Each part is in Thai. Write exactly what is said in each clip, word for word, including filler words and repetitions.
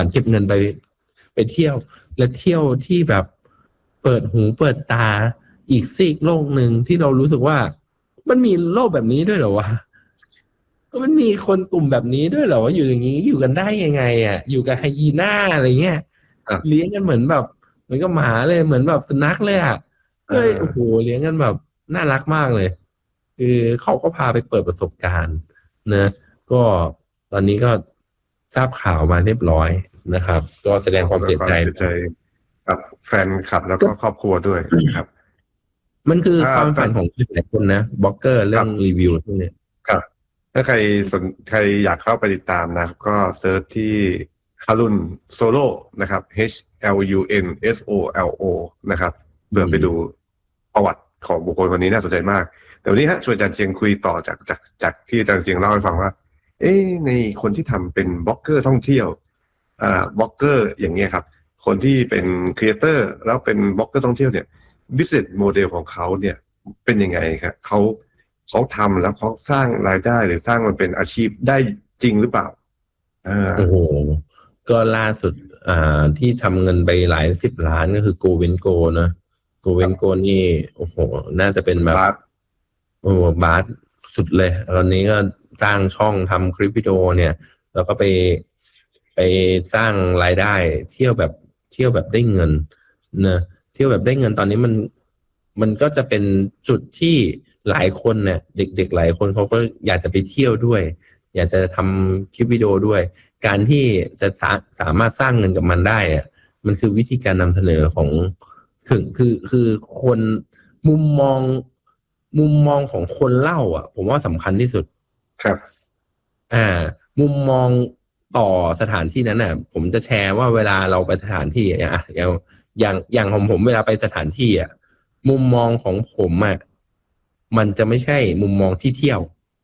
เก็บเงินไปไปเที่ยวและเที่ยวที่แบบเปิดหูเปิดตาอีกซีกโลกหนึ่งที่เรารู้สึกว่ามันมีโลกแบบนี้ด้วยเหรอวะมันมีคนกลุ่มแบบนี้ด้วยเหรอว่าอยู่อย่างนี้อยู่กันได้ยังไงอ่ะอยู่กับไฮยีน่าอะไรเงี้ยเลี้ยงกันเหมือนแบบเหมือนกับหมาเลยเหมือนแบบสุนัขเลยอ่ะเฮ้ยโอ้โหเลี้ยงกันแบบน่ารักมากเลยคือเขาก็พาไปเปิดประสบการณ์นะก็ตอนนี้ก็ทราบข่าวมาเรียบร้อยนะครับก็แสดงความเสียใจกับแฟนคลับแล้วก็ครอบครัวด้วยครับมันคือความฝันของหลายคนนะบล็อกเกอร์เรื่องรีวิวพวกนี้ครับถ้าใครสนใครอยากเข้าไปติดตามนะก็เซิร์ชที่ฮารุนโซโลนะครับ H L U N S O L O นะครับเบื่อไปดูประวัติของบุคคลคนนี้น่าสนใจมากแต่วันนี้ฮะชวนอาจารย์เชียงคุยต่อจากจากจากที่อาจารย์เชียงเล่าให้ฟังว่าเอ๊ะในคนที่ทำเป็นบล็อกเกอร์ท่องเที่ยวอ่าบล็อกเกอร์อย่างเงี้ยครับคนที่เป็นครีเอเตอร์แล้วเป็นบล็อกเกอร์ท่องเที่ยวเนี่ยbusiness model ของเขาเนี่ยเป็นยังไงครับเขาเขาทำแล้วเขาสร้างรายได้หรือสร้างมันเป็นอาชีพได้จริงหรือเปล่าอ่าโอ้โหก็ล่าสุดอ่าที่ทำเงินไปหลายสิบล้านก็คือโกเวนโกนะโกเวนโกนี่โอ้โหน่าจะเป็นแบบโอ้บาสสุดเลยตอนนี้ก็สร้างช่องทำคลิปวิดีโอเนี่ยแล้วก็ไปไปสร้างรายได้เที่ยวแบบเที่ยวแบบได้เงินนะเที่ยวแบบได้เงินตอนนี้มันมันก็จะเป็นจุดที่หลายคนเนี่ยเด็กๆหลายคนเขาก็อยากจะไปเที่ยวด้วยอยากจะทำคลิปวิดีโอด้วยการที่จะสามารถสร้างเงินกับมันได้อะมันคือวิธีการนำเสนอของคือคือคือคนมุมมองมุมมองของคนเล่าอ่ะผมว่าสำคัญที่สุดครับอ่ามุมมองต่อสถานที่นั้นน่ะผมจะแชร์ว่าเวลาเราไปสถานที่อ่ะอย่างอย่างอย่างของผมเวลาไปสถานที่อ่ะมุมมองของผมอ่ะมันจะไม่ใช่มุมมองที่เที่ยว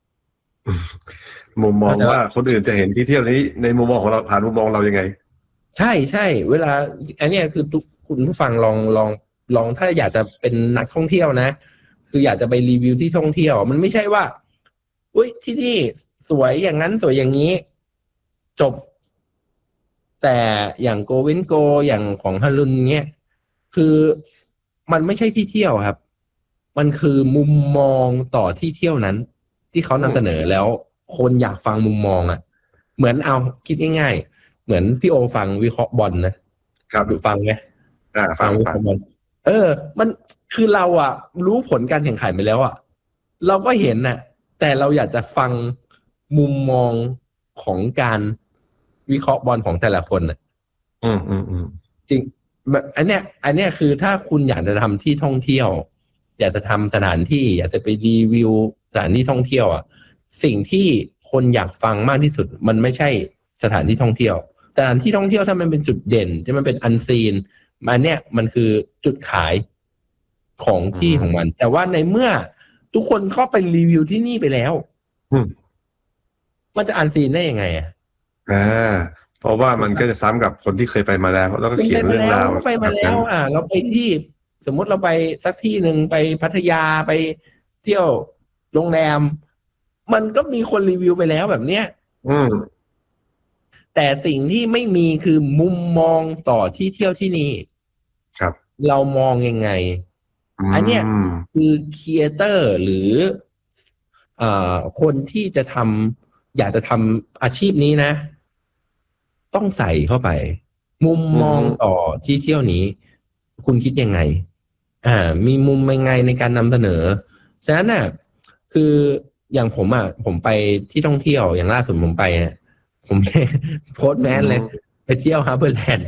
มุมมองว่าคนอื่นจะเห็นที่เที่ยวนี้ในมุมมองของเราผ่านมุมมองเรายังไงใช่ใช่เวลาอันนี้คือทุกคุณผู้ฟังลองลองลองถ้าอยากจะเป็นนักท่องเที่ยวนะคืออยากจะไปรีวิวที่ท่องเที่ยวมันไม่ใช่ว่าอุ้ยที่นี่สวยอย่างนั้นสวยอย่างนี้จบแต่อย่างโกเว้นโกอย่างของฮารุนเนี้ยคือมันไม่ใช่ที่เที่ยวครับมันคือมุมมองต่อที่เที่ยวนั้นที่เขานำเสนอแล้วคนอยากฟังมุมมองอ่ะเหมือนเอาคิดง่ายๆเหมือนพี่โอฟังวิเคราะห์บอลนะครับดูฟังไหมอ่าฟังวิเคราะห์บอลเออมันคือเราอ่ะรู้ผลการแข่งขันไปแล้วอ่ะเราก็เห็นน่ะแต่เราอยากจะฟังมุมมองของการวิเคราะห์บอลของแต่ละคนอ่ะอืมอืมอืมจริงอันเนี้ยอันเนี้ยคือถ้าคุณอยากจะทำที่ท่องเที่ยวอยากจะทำสถานที่อยากจะไปรีวิวสถานที่ท่องเที่ยวอ่ะสิ่งที่คนอยากฟังมากที่สุดมันไม่ใช่สถานที่ท่องเที่ยวสถานที่ท่องเที่ยวถ้ามันเป็นจุดเด่นที่มันเป็นอันซีนมันเนี้ยมันคือจุดขายของที่ของมันแต่ว่าในเมื่อทุกคนเข้าไปรีวิวที่นี่ไปแล้วมันจะอันซีนได้ยังไงอ่ะอ่าเพราะว่ามันก็จะซ้ำกับคนที่เคยไปมาแล้วแล้วก็เขียนเรื่องราวไปมาแล้วอ่ะเราไปที่สมมติเราไปสักที่หนึ่งไปพัทยาไปเที่ยวโรงแรมมันก็มีคนรีวิวไปแล้วแบบเนี้ยอืมแต่สิ่งที่ไม่มีคือมุมมองต่อที่เที่ยวที่นี่ครับเรามองยังไงอันเนี้ยคือครีเอเตอร์หรืออ่าคนที่จะทำอยากจะทำอาชีพนี้นะต้องใส่เข้าไปมุมมองต่อที่เที่ยวนี้คุณคิดยังไงอ่ามีมุมยังไงในการนำเสนอฉะนั้นน่ะคืออย่างผมอ่ะผมไปที่ท่องเที่ยวอย่างล่าสุดผมไปผมโพสต์แมนเลยไปเที่ยวฮาร์เบอร์แลนด์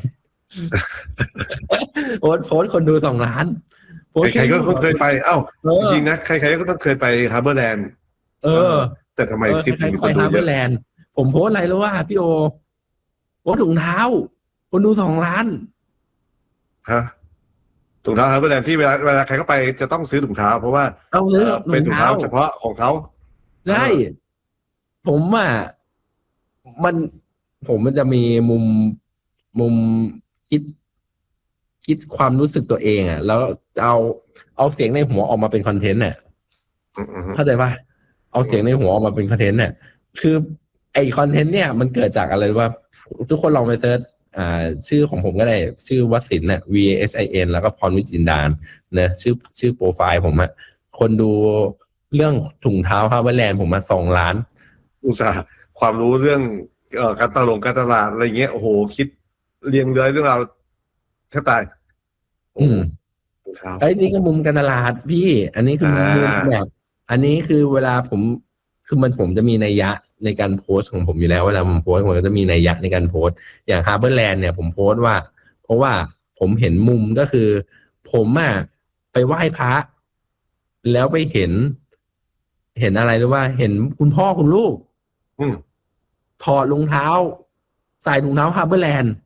โพสต์โพสต์คนดูสองล้านใครๆก็เคยไปเอ้าจริงๆนะใครๆก็ต้องเคยไปฮาร์เบอร์แลนด์เออแต่ทำไมคลิปถึงคนดูเยอะผมโพสอะไรแล้วว่าพี่โอโพสถุงเท้าคนดูสองล้านฮะถุงเท้าฮาร์เบอร์แลนด์ที่เวลาเวลาใครเข้าไปจะต้องซื้อถุงเท้าเพราะว่าเป็นถุงเท้าเฉพาะของเขาใช่ผมอ่ะมันผมมันจะมีมุมมุมคิดคิดความรู้สึกตัวเองอ่ะแล้วเอาเอาเสียงในหัวออกมาเป็นคอนเทนต์เนี่ยเข้าใจป่ะเอาเสียงในหัวออกมาเป็นคอนเทนต์เนี่ยคือไอคอนเทนต์เนี่ยมันเกิดจากอะไรว่าทุกคนลองไปเซิร์ชอ่าชื่อของผมก็ได้ชื่อวสินทร์น่ะ V A S I N แล้วก็พรวิจินดาลนะชื่อชื่อโปรไฟล์ผมอะคนดูเรื่องถุงเท้าฮาร์เวอร์แลนด์ผมมาสองล้านอุตส่าห์ความรู้เรื่องเอ่อการตลงการตลาดอะไรเงี้ยโอ้โหคิดเรียงเลยเรื่องราวแทบตายอืมไอ้นี่ก็มุมการตลาดพี่ อันนี้คือมุมแบบอันนี้คือเวลาผมคือมันผมจะมีนัยยะในการโพสต์ของผมอยู่แล้วเวลาผมโพสต์ผมก็จะมีนัยยะในการโพสต์อย่างฮาร์เบอร์แลนด์เนี่ยผมโพสต์ว่าเพราะว่าผมเห็นมุมก็คือผมอ่ะไปไหว้พระแล้วไปเห็น เห็นอะไรหรือว่าเห็นคุณพ่อคุณลูกถอดรองเท้าใส่รองเท้าฮาร์เบอร์แลนด์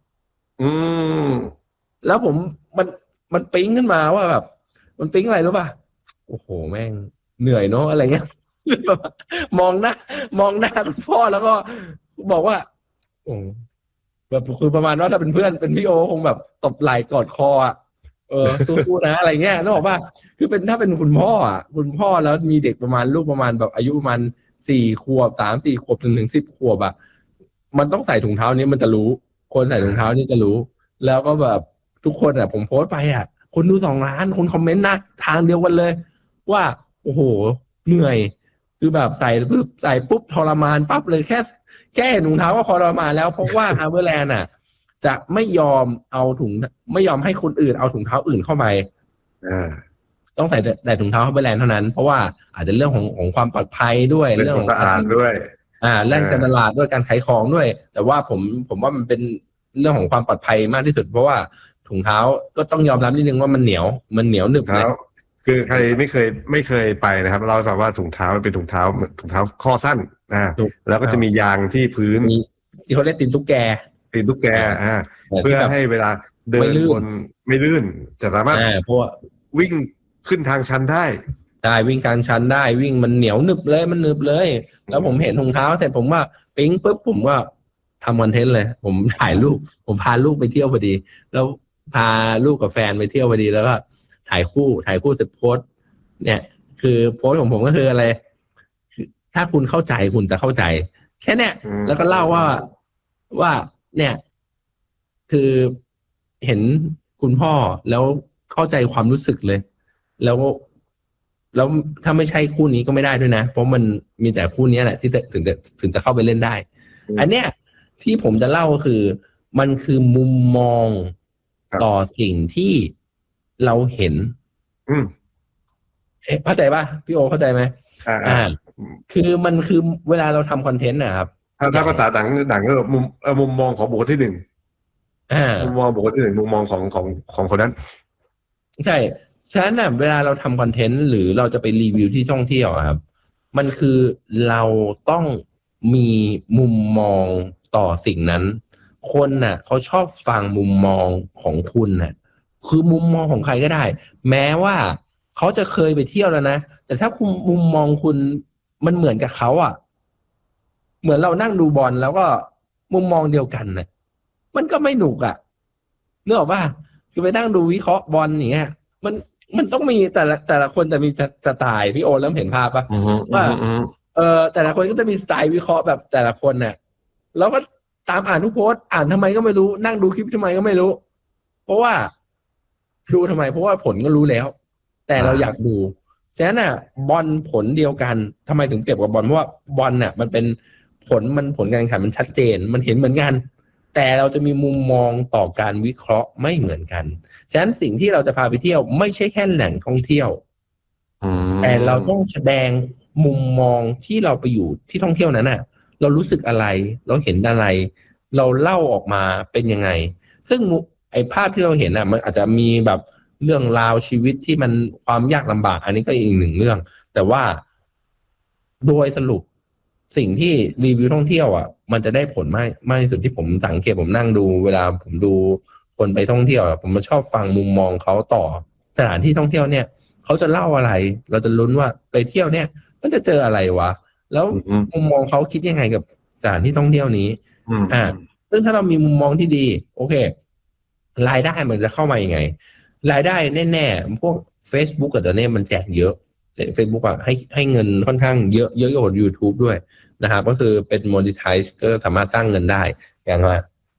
แล้วผมมันมันปิ๊งขึ้นมาว่าแบบมันปิ๊งอะไรรู้ป่ะโอ้โหแม่งเหนื่อยเนาะอะไรเงี้ยมองหน้ามองหน้าคุณพ่อแล้วก็บอกว่าโอ้แบบคือประมาณว่าถ้าเป็นเพื่อนเป็นพี่โอคงแบบตบไหล่กอดคออ่ะเออสู้ๆนะอะไรเงี้ยนึกออกป่ะคือเป็นถ้าเป็นคุณพ่ออ่ะคุณพ่อแล้วมีเด็กประมาณลูกประมาณแบบอายุประมาณสี่ขวบสามสี่ขวบถึงถึงสิบขวบอ่ะมันต้องใส่ถุงเท้านี้มันจะรู้คนใส่ถุงเท้านี่จะรู้แล้วก็แบบทุกคนอ่ะผมโพสต์ไปอ่ะคนดูสองล้านคนคอมเมนต์นะทางเดียวกันเลยว่าโอ้โหเหนื่อยคือแบบใส่ปุ๊บใส่ปุ๊บทรมานปั๊บเลยแค่แค่ถุงเท้าก็ทรมานแล้วเพราะว่าฮาร์เวอร์แลนด์อ่ะจะไม่ยอมเอาถุงไม่ยอมให้คนอื่นเอาถุงเท้าอื่นเข้าไปต้องใส่แต่ถุงเท้าฮาร์เวอร์แลนด์เท่านั้นเพราะว่าอาจจะเรื่องของของความปลอดภัยด้วยเรื่องของสะอาดด้วยอ่าเรื่องการตลาดด้วยการขายของด้วยแต่ว่าผมผมว่ามันเป็นเรื่องของความปลอดภัยมากที่สุดเพราะว่าถุงเท้าก็ต้องยอมรับนิดนึงว่ามันเหนียวมันเหนียวหนึบเลยคือใครไม่เคยไม่เคยไปนะครับเราสามารถถุงเท้าเป็นถุงเท้าถุงเท้าข้อสั้นอ่าแล้วก็จะมียางที่พื้นที่เขาเรียกตีนตุ๊กแกตีนตุ๊กแกอ่าเพื่อให้เวลาเดินบนไม่ลื่นจะสามารถวิ่งขึ้นทางชันได้ได้วิ่งกลางชันได้วิ่งมันเหนียวหนึบเลยมันหนึบเลยแล้วผมเห็นถุงเท้าเสร็จผมว่าปิ๊งปุ๊บผมว่าทำคอนเทนต์เลยผมถ่ายรูปผมพาลูกไปเที่ยวพอดีแล้วพาลูกกับแฟนไปเที่ยวพอดีแล้วก็ถ่ายคู่ถ่ายคู่เสร็จโพสเนี่ยคือโพสของผมก็คืออะไรถ้าคุณเข้าใจคุณจะเข้าใจแค่เนี้ยแล้วก็เล่าว่าว่าเนี่ยคือเห็นคุณพ่อแล้วเข้าใจความรู้สึกเลยแล้วแล้วถ้าไม่ใช่คู่นี้ก็ไม่ได้ด้วยนะเพราะมันมีแต่คู่นี้แหละที่ถึงจะถึงจะเข้าไปเล่นได้อันเนี้ยที่ผมจะเล่าก็คือมันคือมุมมองต่อสิ่งที่เราเห็นอืมเข้าใจป่ะพี่โอเข้าใจไหมอ่าคือมันคือเวลาเราทำคอนเทนต์นะครับถ้าถ้าภาษาหนังหนังก็มุมมุมมองของบุคคลที่หนึ่งมุมมองบุคคลที่หนึ่งมุมมองของของของคนนั้นใช่ฉะนั้นน่ะเวลาเราทำคอนเทนต์หรือเราจะไปรีวิวที่ท่องเที่ยวครับมันคือเราต้องมีมุมมองต่อสิ่งนั้นคนน่ะเขาชอบฟังมุมมองของคุณน่ะคือมุมมองของใครก็ได้แม้ว่าเขาจะเคยไปเที่ยวแล้วนะแต่ถ้าคุณมุมมองคุณมันเหมือนกับเขาอ่ะเหมือนเรานั่งดูบอลแล้วก็มุมมองเดียวกันน่ะมันก็ไม่หนุกอ่ะนึกออกป่ะคือไปนั่งดูวิเคราะห์บอลอย่างเงี้ยมันมันต้องมีแต่ละแต่ละคนแต่มีสไตล์พี่โอเริ่มเห็นภาพป่ะว่าเออแต่ละคนก็จะมีสไตล์วิเคราะห์แบบแต่ละคนน่ะแล้วก็ตามอ่านทุกโพสต์อ่านทำไมก็ไม่รู้นั่งดูคลิปทำไมก็ไม่รู้เพราะว่าดูทำไมเพราะว่าผลก็รู้แล้วแต่เราอยากดูฉะนั้นน่ะบอลผลเดียวกันทำไมถึงเปรียบกับบอลเพราะว่าบอลน่ะมันเป็นผลมันผลการแข่งขันมันชัดเจนมันเห็นเหมือนกันแต่เราจะมีมุมมองต่อการวิเคราะห์ไม่เหมือนกันฉะนั้นสิ่งที่เราจะพาไปเที่ยวไม่ใช่แค่แหล่งท่องเที่ยวแต่เราต้องแสดงมุมมองที่เราไปอยู่ที่ท่องเที่ยวนั้นน่ะเรารู้สึกอะไรเราเห็นอะไรเราเล่าออกมาเป็นยังไงซึ่งไอ้ภาพที่เราเห็นน่ะมันอาจจะมีแบบเรื่องราวชีวิตที่มันความยากลำบากอันนี้ก็อีกหนึ่งเรื่องแต่ว่าโดยสรุปสิ่งที่รีวิวท่องเที่ยวอ่ะมันจะได้ผลมากมากที่สุดที่ผมสังเกตผมนั่งดูเวลาผมดูคนไปท่องเที่ยวผมชอบฟังมุมมองเขาต่อสถานที่ท่องเที่ยวเนี่ยเขาจะเล่าอะไรเราจะลุ้นว่าไปเที่ยวเนี่ยมันจะเจออะไรวะแล้วมุมมองเขาคิดยังไงกับสถานที่ท่องเที่ยวนี้อ่าซึ่งถ้าเรามีมุมมองที่ดีโอเครายได้มันจะเข้ามายังไงรายได้แน่ๆพวก Facebook กับตัวนี้มันแจกเยอะเฟซบุ๊กอ่ะให้ให้เงินค่อนข้างเยอะเยอะกว่า YouTube ด้วยนะครับก็คือเป็น monetize ก็สามารถสร้างเงินได้อย่างว่า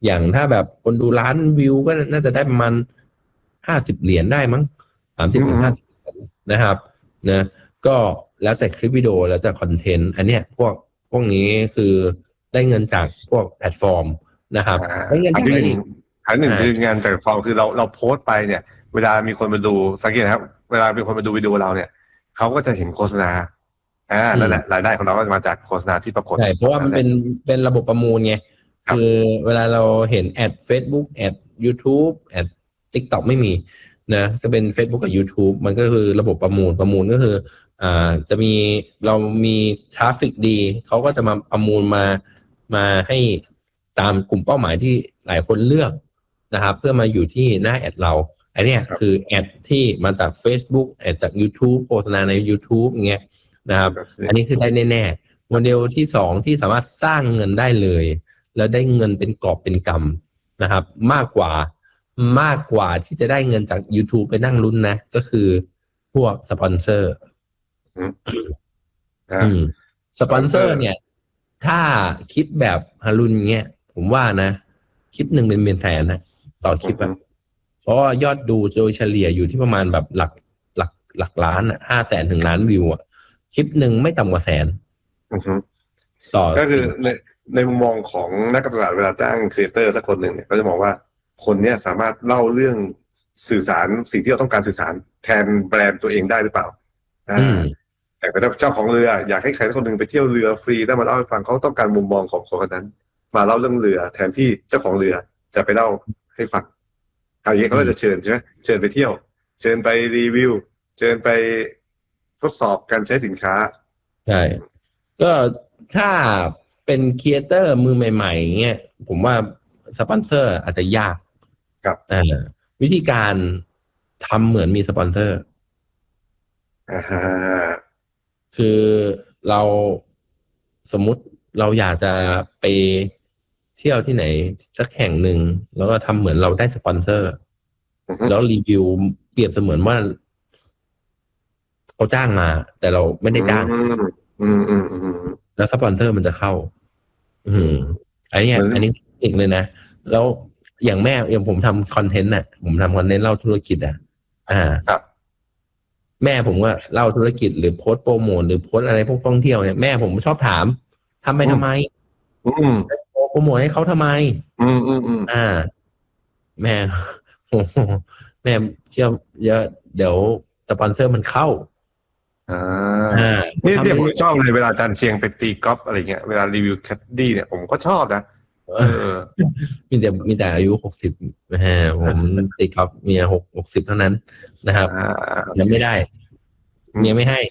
อย่างถ้าแบบคนดูล้านวิวก็น่าจะได้ประมาณห้าสิบเหรียญได้มั้งสามสิบถึงห้าสิบนะครับนะก็แล้วแต่คลิปวิดีโอแล้วแต่คอนเทนต์อันเนี้ยพวกพวกนี้คือได้เงินจากพวกแพลตฟอร์มนะครับได้เงินอันจากที่ไหนหนึ่งอีกอันหนึ่งอ่าคืองานแพลตฟอร์มคือเราเราโพสต์ไปเนี่ย เวลามีคนมาดูสังเกตนะครับ เวลามีคนมาดูวิดีโอเราเนี่ยเขาก็จะเห็นโฆษณาอ่านั่นแหละรายได้ของเราก็จะมาจากโฆษณาที่ปรากฏใช่เพราะว่ามันเป็นเป็นระบบประมูลไงครับคือเวลาเราเห็นแอด Facebook แอด YouTube แอด TikTok ไม่มีนะจะเป็น Facebook กับ YouTube มันก็คือระบบประมูลประมูลก็คืออ่าจะมีเรามีทราฟฟิกดีเขาก็จะมาประมูลมามาให้ตามกลุ่มเป้าหมายที่หลายคนเลือกนะครับเพื่อมาอยู่ที่หน้าแอดเราอันเนี้ยคือแอดที่มาจาก Facebook แอดจาก YouTube โฆษณาใน YouTube อย่างเงี้ยนะครับอันนี้คือได้แน่ๆโมเดลที่สองที่สามารถสร้างเงินได้เลยแล้วได้เงินเป็นกอบเป็นกำนะครับมากกว่ามากกว่าที่จะได้เงินจาก YouTube ไปนั่งลุ้นนะก็คือพวกสปอนเซอร์อืมสปอนเซอร์เนี่ยถ้าคลิปแบบฮารุนเงี้ยผมว่านะคลิปหนึ่งเป็นเป็นแสนนะต่อคลิปอะเพราะว่ายอดดูโดยเฉลี่ยอยู่ที่ประมาณแบบหลักหลักหลักล้านอ่ะห้าแสนถึงล้านวิวอ่ะคลิปหนึ่งไม่ต่ำกว่าแสนต่อก็คือในในมุมมองของนักตลาดเวลาจ้างครีเอเตอร์สักคนหนึ่งเนี่ยก็จะมองว่าคนเนี้ยสามารถเล่าเรื่องสื่อสารสิ่งที่เราต้องการสื่อสารแทนแบรนด์ตัวเองได้หรือเปล่าอ่าแต่เป็นเจ้าของเรืออยากให้ใครสักคนหนึ่งไปเที่ยวเรือฟรีได้มาเล่าให้ฟังเขาต้องการมุมมองของคนนั้นมาเล่าเรื่องเรือแทนที่เจ้าของเรือจะไปเล่าให้ฟังอย่างนี้เขาก็จะเชิญใช่ไหมเชิญไปเที่ยวเชิญไปรีวิวเชิญไปทดสอบการใช้สินค้าใช่ก็ถ้าเป็นครีเอเตอร์มือใหม่ๆเงี้ยผมว่าสปอนเซอร์อาจจะยากครับอ่าวิธีการทำเหมือนมีสปอนเซอร์อ่าคือเราสมมุติเราอยากจะไปเที่ยวที่ไหนสักแห่งหนึ่งแล้วก็ทำเหมือนเราได้สปอนเซอร์แล้วรีวิวเปรียบเสมือนว่าเขาจ้างมาแต่เราไม่ได้จ้างอืมอืมอืมแล้วสปอนเซอร์มันจะเข้า อืมอันนี้อันนี้อีกเลยนะแล้วอย่างแม่อย่างผมทำคอนเทนต์น่ะผมทำคอนเทนต์เล่าธุรกิจอ่ะอ่าครับแม่ผมก็เล่าธุรกิจหรือโพสต์โปรโมทหรือโพสต์อะไรพวกท่องเที่ยวเนี่ยแม่ผมชอบถามทำไปทำไมอืมโปรโมทให้เขาทำไมอืมอืมอืมอ่าแม่โอ้แม่เชื่อเยอะเดี๋ยวสปอนเซอร์มันเข้าอ่านี่ที่ผมชอบเลยเวลาอาจารย์เชียงไปตีกอล์ฟอะไรเงี้ยเวลารีวิวแคดดี้เนี่ยผมก็ชอบนะเออมีแต่มีแต่อายุหกสิบฮะผมตีกอล์ฟเมียหกหกสิบเท่านั้นนะครับยังไม่ได้เมียไม่ให้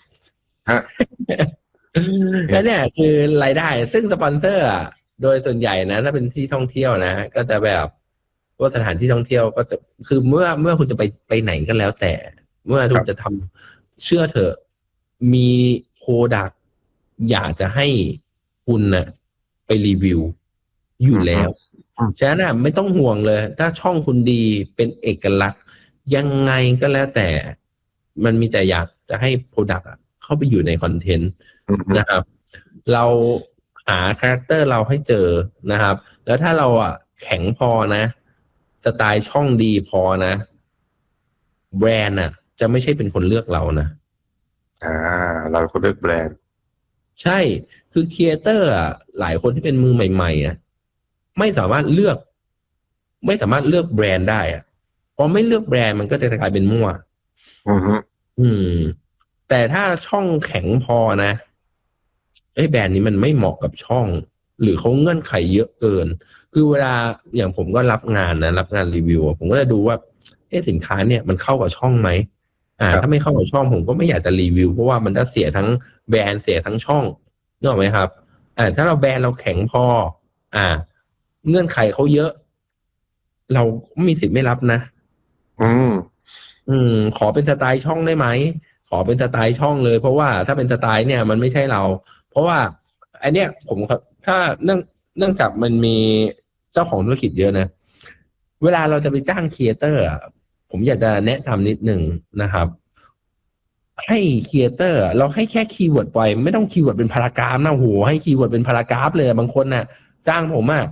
แล้วเนี่ยคือรายได้ซึ่งสปอนเซอร์อ่ะโดยส่วนใหญ่นะถ้าเป็นที่ท่องเที่ยวนะก็จะแบบว่าสถานที่ท่องเที่ยวก็จะคือเมื่อเมื่อคุณจะไปไปไหนก็แล้วแต่เมื่อคุณจะทำเชื่อเถอะมีโปรดักต์อยากจะให้คุณน่ะไปรีวิวอยู่แล้วฉะนั้นน่ะไม่ต้องห่วงเลยถ้าช่องคุณดีเป็นเอกลักษณ์ยังไงก็แล้วแต่มันมีแต่อยากจะให้โปรดักต์เข้าไปอยู่ในคอนเทนต์นะครับเราหาคาแรคเตอร์เราให้เจอนะครับแล้วถ้าเราอ่ะแข็งพอนะสไตล์ช่องดีพอนะแบรนด์อ่ะจะไม่ใช่เป็นคนเลือกเรานะอ่าเราคนเลือกแบรนด์ใช่คือครีเอเตอร์อ่ะหลายคนที่เป็นมือใหม่ๆอ่ะไม่สามารถเลือกไม่สามารถเลือกแบรนด์ได้อ่ะพอไม่เลือกแบรนด์มันก็จะกลายเป็นมั่วอือฮึอืมแต่ถ้าช่องแข็งพอนะไอ้แบรนด์นี้มันไม่เหมาะกับช่องหรือเขาเงื่อนไขเยอะเกินคือเวลาอย่างผมก็รับงานนะรับงานรีวิวผมก็จะดูว่าเอ๊ะสินค้าเนี่ยมันเข้ากับช่องไหมอ่าถ้าไม่เข้ากับช่องผมก็ไม่อยากจะรีวิวเพราะว่ามันจะเสียทั้งแบรนด์เสียทั้งช่องนึกออกไหมครับอ่าถ้าเราแบรนด์เราแข็งพออ่าเงื่อนไขเขาเยอะเรามีสิทธิ์ไม่รับนะอืมอืมขอเป็นสไตล์ช่องได้ไหมขอเป็นสไตล์ช่องเลยเพราะว่าถ้าเป็นสไตล์เนี่ยมันไม่ใช่เราเพราะว่าอันเนี้ยผมถ้าเนื่องเนื่องจากมันมีเจ้าของธุรกิจเยอะนะเวลาเราจะไปจ้างครีเอเตอร์ผมอยากจะแนะนำนิดหนึ่งนะครับให้ครีเอเตอร์เราให้แค่คีย์เวิร์ดไปไม่ต้องคีย์เวิร์ดเป็นพารากราฟนะโหให้คีย์เวิร์ดเป็นพารากราฟเลยบางคนน่ะจ้างผมอ่ะ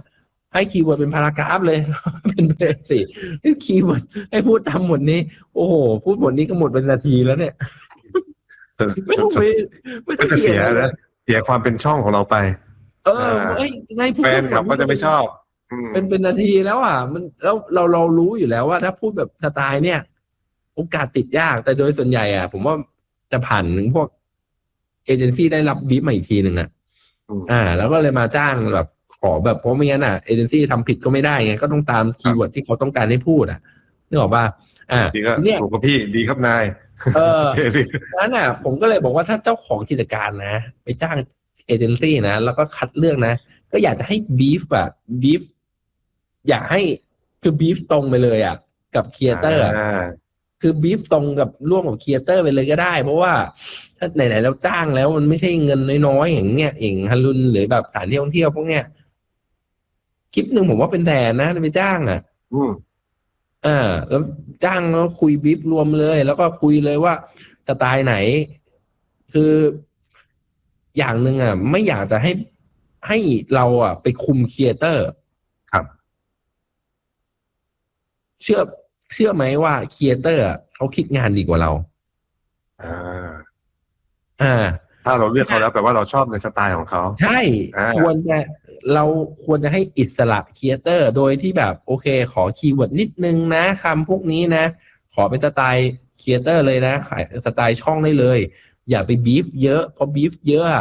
ให้คีย์เวิร์ดเป็นพารากราฟเลย เป็นเพจสี่คีย์เวิร์ดให้พูดทำหมดนี้โอ้โหพูดหมดนี้ก็หมดเป็นนาทีแล้วเนี่ยไม่ต้องไปไม่ต้องเสียนะเสียความเป็นช่องของเราไปเออไอ้ในแฟนคลับก็จะไม่ชอบเป็นเป็นนาทีแล้วอ่ะมันแล้วเราเรารู้อยู่แล้วว่าถ้าพูดแบบสไตล์เนี่ยโอกาสติดยากแต่โดยส่วนใหญ่อ่ะผมว่าจะผ่านพวกเอเจนซี่ได้รับบีฟมาอีกทีหนึ่งอ่ะอ่าแล้วก็เลยมาจ้างแบบขอแบบเพราะไม่งั้นอ่ะเอเจนซี่ทำผิดก็ไม่ได้ไงก็ต้องตามคีย์เวิร์ดที่เขาต้องการให้พูดอ่ะนึกออกป่ะอ่าเนี่ยถูกกับพี่ดีครับนายเออนั้นอ่ะผมก็เลยบอกว่าถ้าเจ้าของกิจการนะไปจ้างเอเจนซี่นะแล้วก็คัดเลือกนะก็อยากจะให้บีฟอ่ะบีฟอยากให้คือบีฟตรงไปเลยอ่ะกับครีเอเตอร์คือบีฟตรงกับร่วมกับครีเอเตอร์ไปเลยก็ได้เพราะว่าถ้าไหนๆเราจ้างแล้วมันไม่ใช่เงินน้อยๆอย่างเงี้ยอย่างฮันลุนหรือแบบสถานที่ท่องเที่ยวพวกเนี้ยคลิปหนึ่งผมว่าเป็นแสนนะไปจ้างอ่ะอืมอ่าแล้วจ้างแล้วคุยบีฟรวมเลยแล้วก็คุยเลยว่าสไตล์ไหนคืออย่างหนึ่งอ่ะไม่อยากจะให้ให้เราอ่ะไปคุมครีเอเตอร์ครับเชื่อเชื่อไหมว่าครีเอเตอร์เขาคิดงานดีกว่าเราอ่าอ่าถ้าเราเลือกเขาแล้วแปลว่าเราชอบในสไตล์ของเขาใช่ควรจะเราควรจะให้อิสระครีเอเตอร์โดยที่แบบโอเคขอคีย์เวิร์ดนิดนึงนะคำพวกนี้นะขอเป็นสไตล์ครีเอเตอร์เลยนะขายสไตล์ช่องได้เลยอย่าไปบีฟเยอะเพราะบีฟเยอะ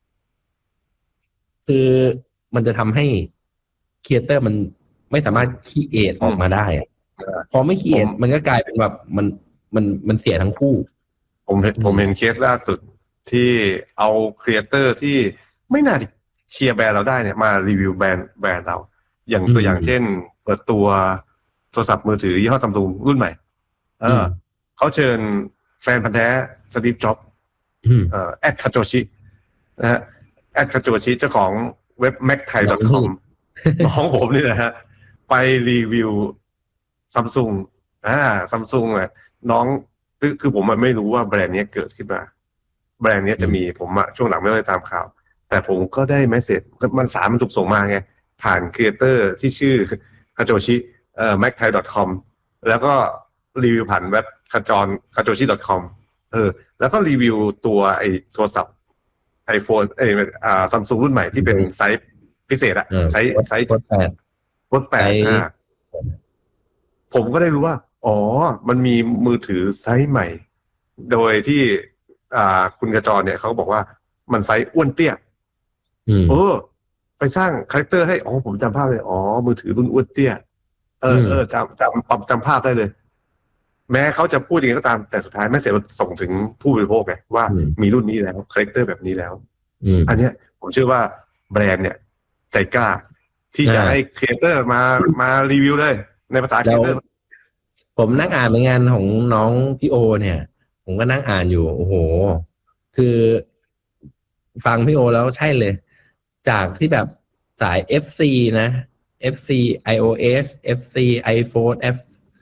คือมันจะทำให้ครีเอเตอร์มันไม่สามารถครีเอทออกมาได้อะพอไม่ครีเอทมันก็กลายเป็นแบบมันมันมันเสียทั้งคู่ผมเห็นผมเห็นเคสล่าสุดที่เอาครีเอเตอร์ที่ไม่น่าเชียร์แบรนด์เราได้เนี่ยมารีวิวแบรนด์แบรนด์เราอย่างตัวอย่างเช่นเปิดตัวโทรศัพท์มือถือยี่ห้อซัมซุงรุ่นใหม่เออเขาเชิญแฟนพันธุ์แท้สตีฟจ็อบส์เอ่อแอดคาโจชินะฮะแอดคาโจชิเจ้าของเว็บ แม็กไทย ดอท คอม น้องผมนี่แหละฮะไปรีวิวซัมซุงอ่าซัมซุงอ่ะน้องคือคือผมไม่รู้ว่าแบรนด์นี้เกิดขึ้นมาแบรนด์นี้จะมีผมอะช่วงหลังไม่ได้ตามข่าวแต่ผมก็ได้เมสเสจมันสารมันถูกส่งมาไงผ่านครีเอเตอร์ที่ชื่อคาโจชิเอ่อ แม็กไทย ดอท คอม แล้วก็รีวิวผ่านเว็บคาจร คาโจชิ ดอท คอม เออแล้วก็รีวิวตัวไอ้โทรศัพท์ iPhone เอ้ยอ่า Samsung รุ่นใหม่ที่เป็นไซส์พิเศษอะไซส์ไซส์แปดรถแปดอ่าผมก็ได้รู้ว่าอ๋อมันมีมือถือไซส์ใหม่โดยที่อ่าคุณกระจรเนี่ยเขาบอกว่ามันไซส์อ้วนเตี้ยเออไปสร้างคาแรคเตอร์ให้อ๋อผมจำภาพเลยอ๋อมือถือรุ่นอ้วนเตี้ยเออเออจำจำจำภาพได้เลยแม้เขาจะพูดอย่างนี้ก็ตามแต่สุดท้ายแม่เสร็จส่งถึงผู้บริโภคไงว่ามีรุ่นนี้แล้วคาแรคเตอร์แบบนี้แล้วอันเนี้ยผมเชื่อว่าแบรนด์เนี่ยใจกล้าที่จะให้ครีเอเตอร์มามารีวิวเลยในภาษาครีเอเตอร์ผมนั่งอ่านในงานของน้องพี่โอเนี่ยผมก็นั่งอ่านอยู่โอ้โหคือฟังพี่โอแล้วใช่เลยจากที่แบบสาย เอฟ ซี นะ เอฟ ซี iOS เอฟ ซี iPhone F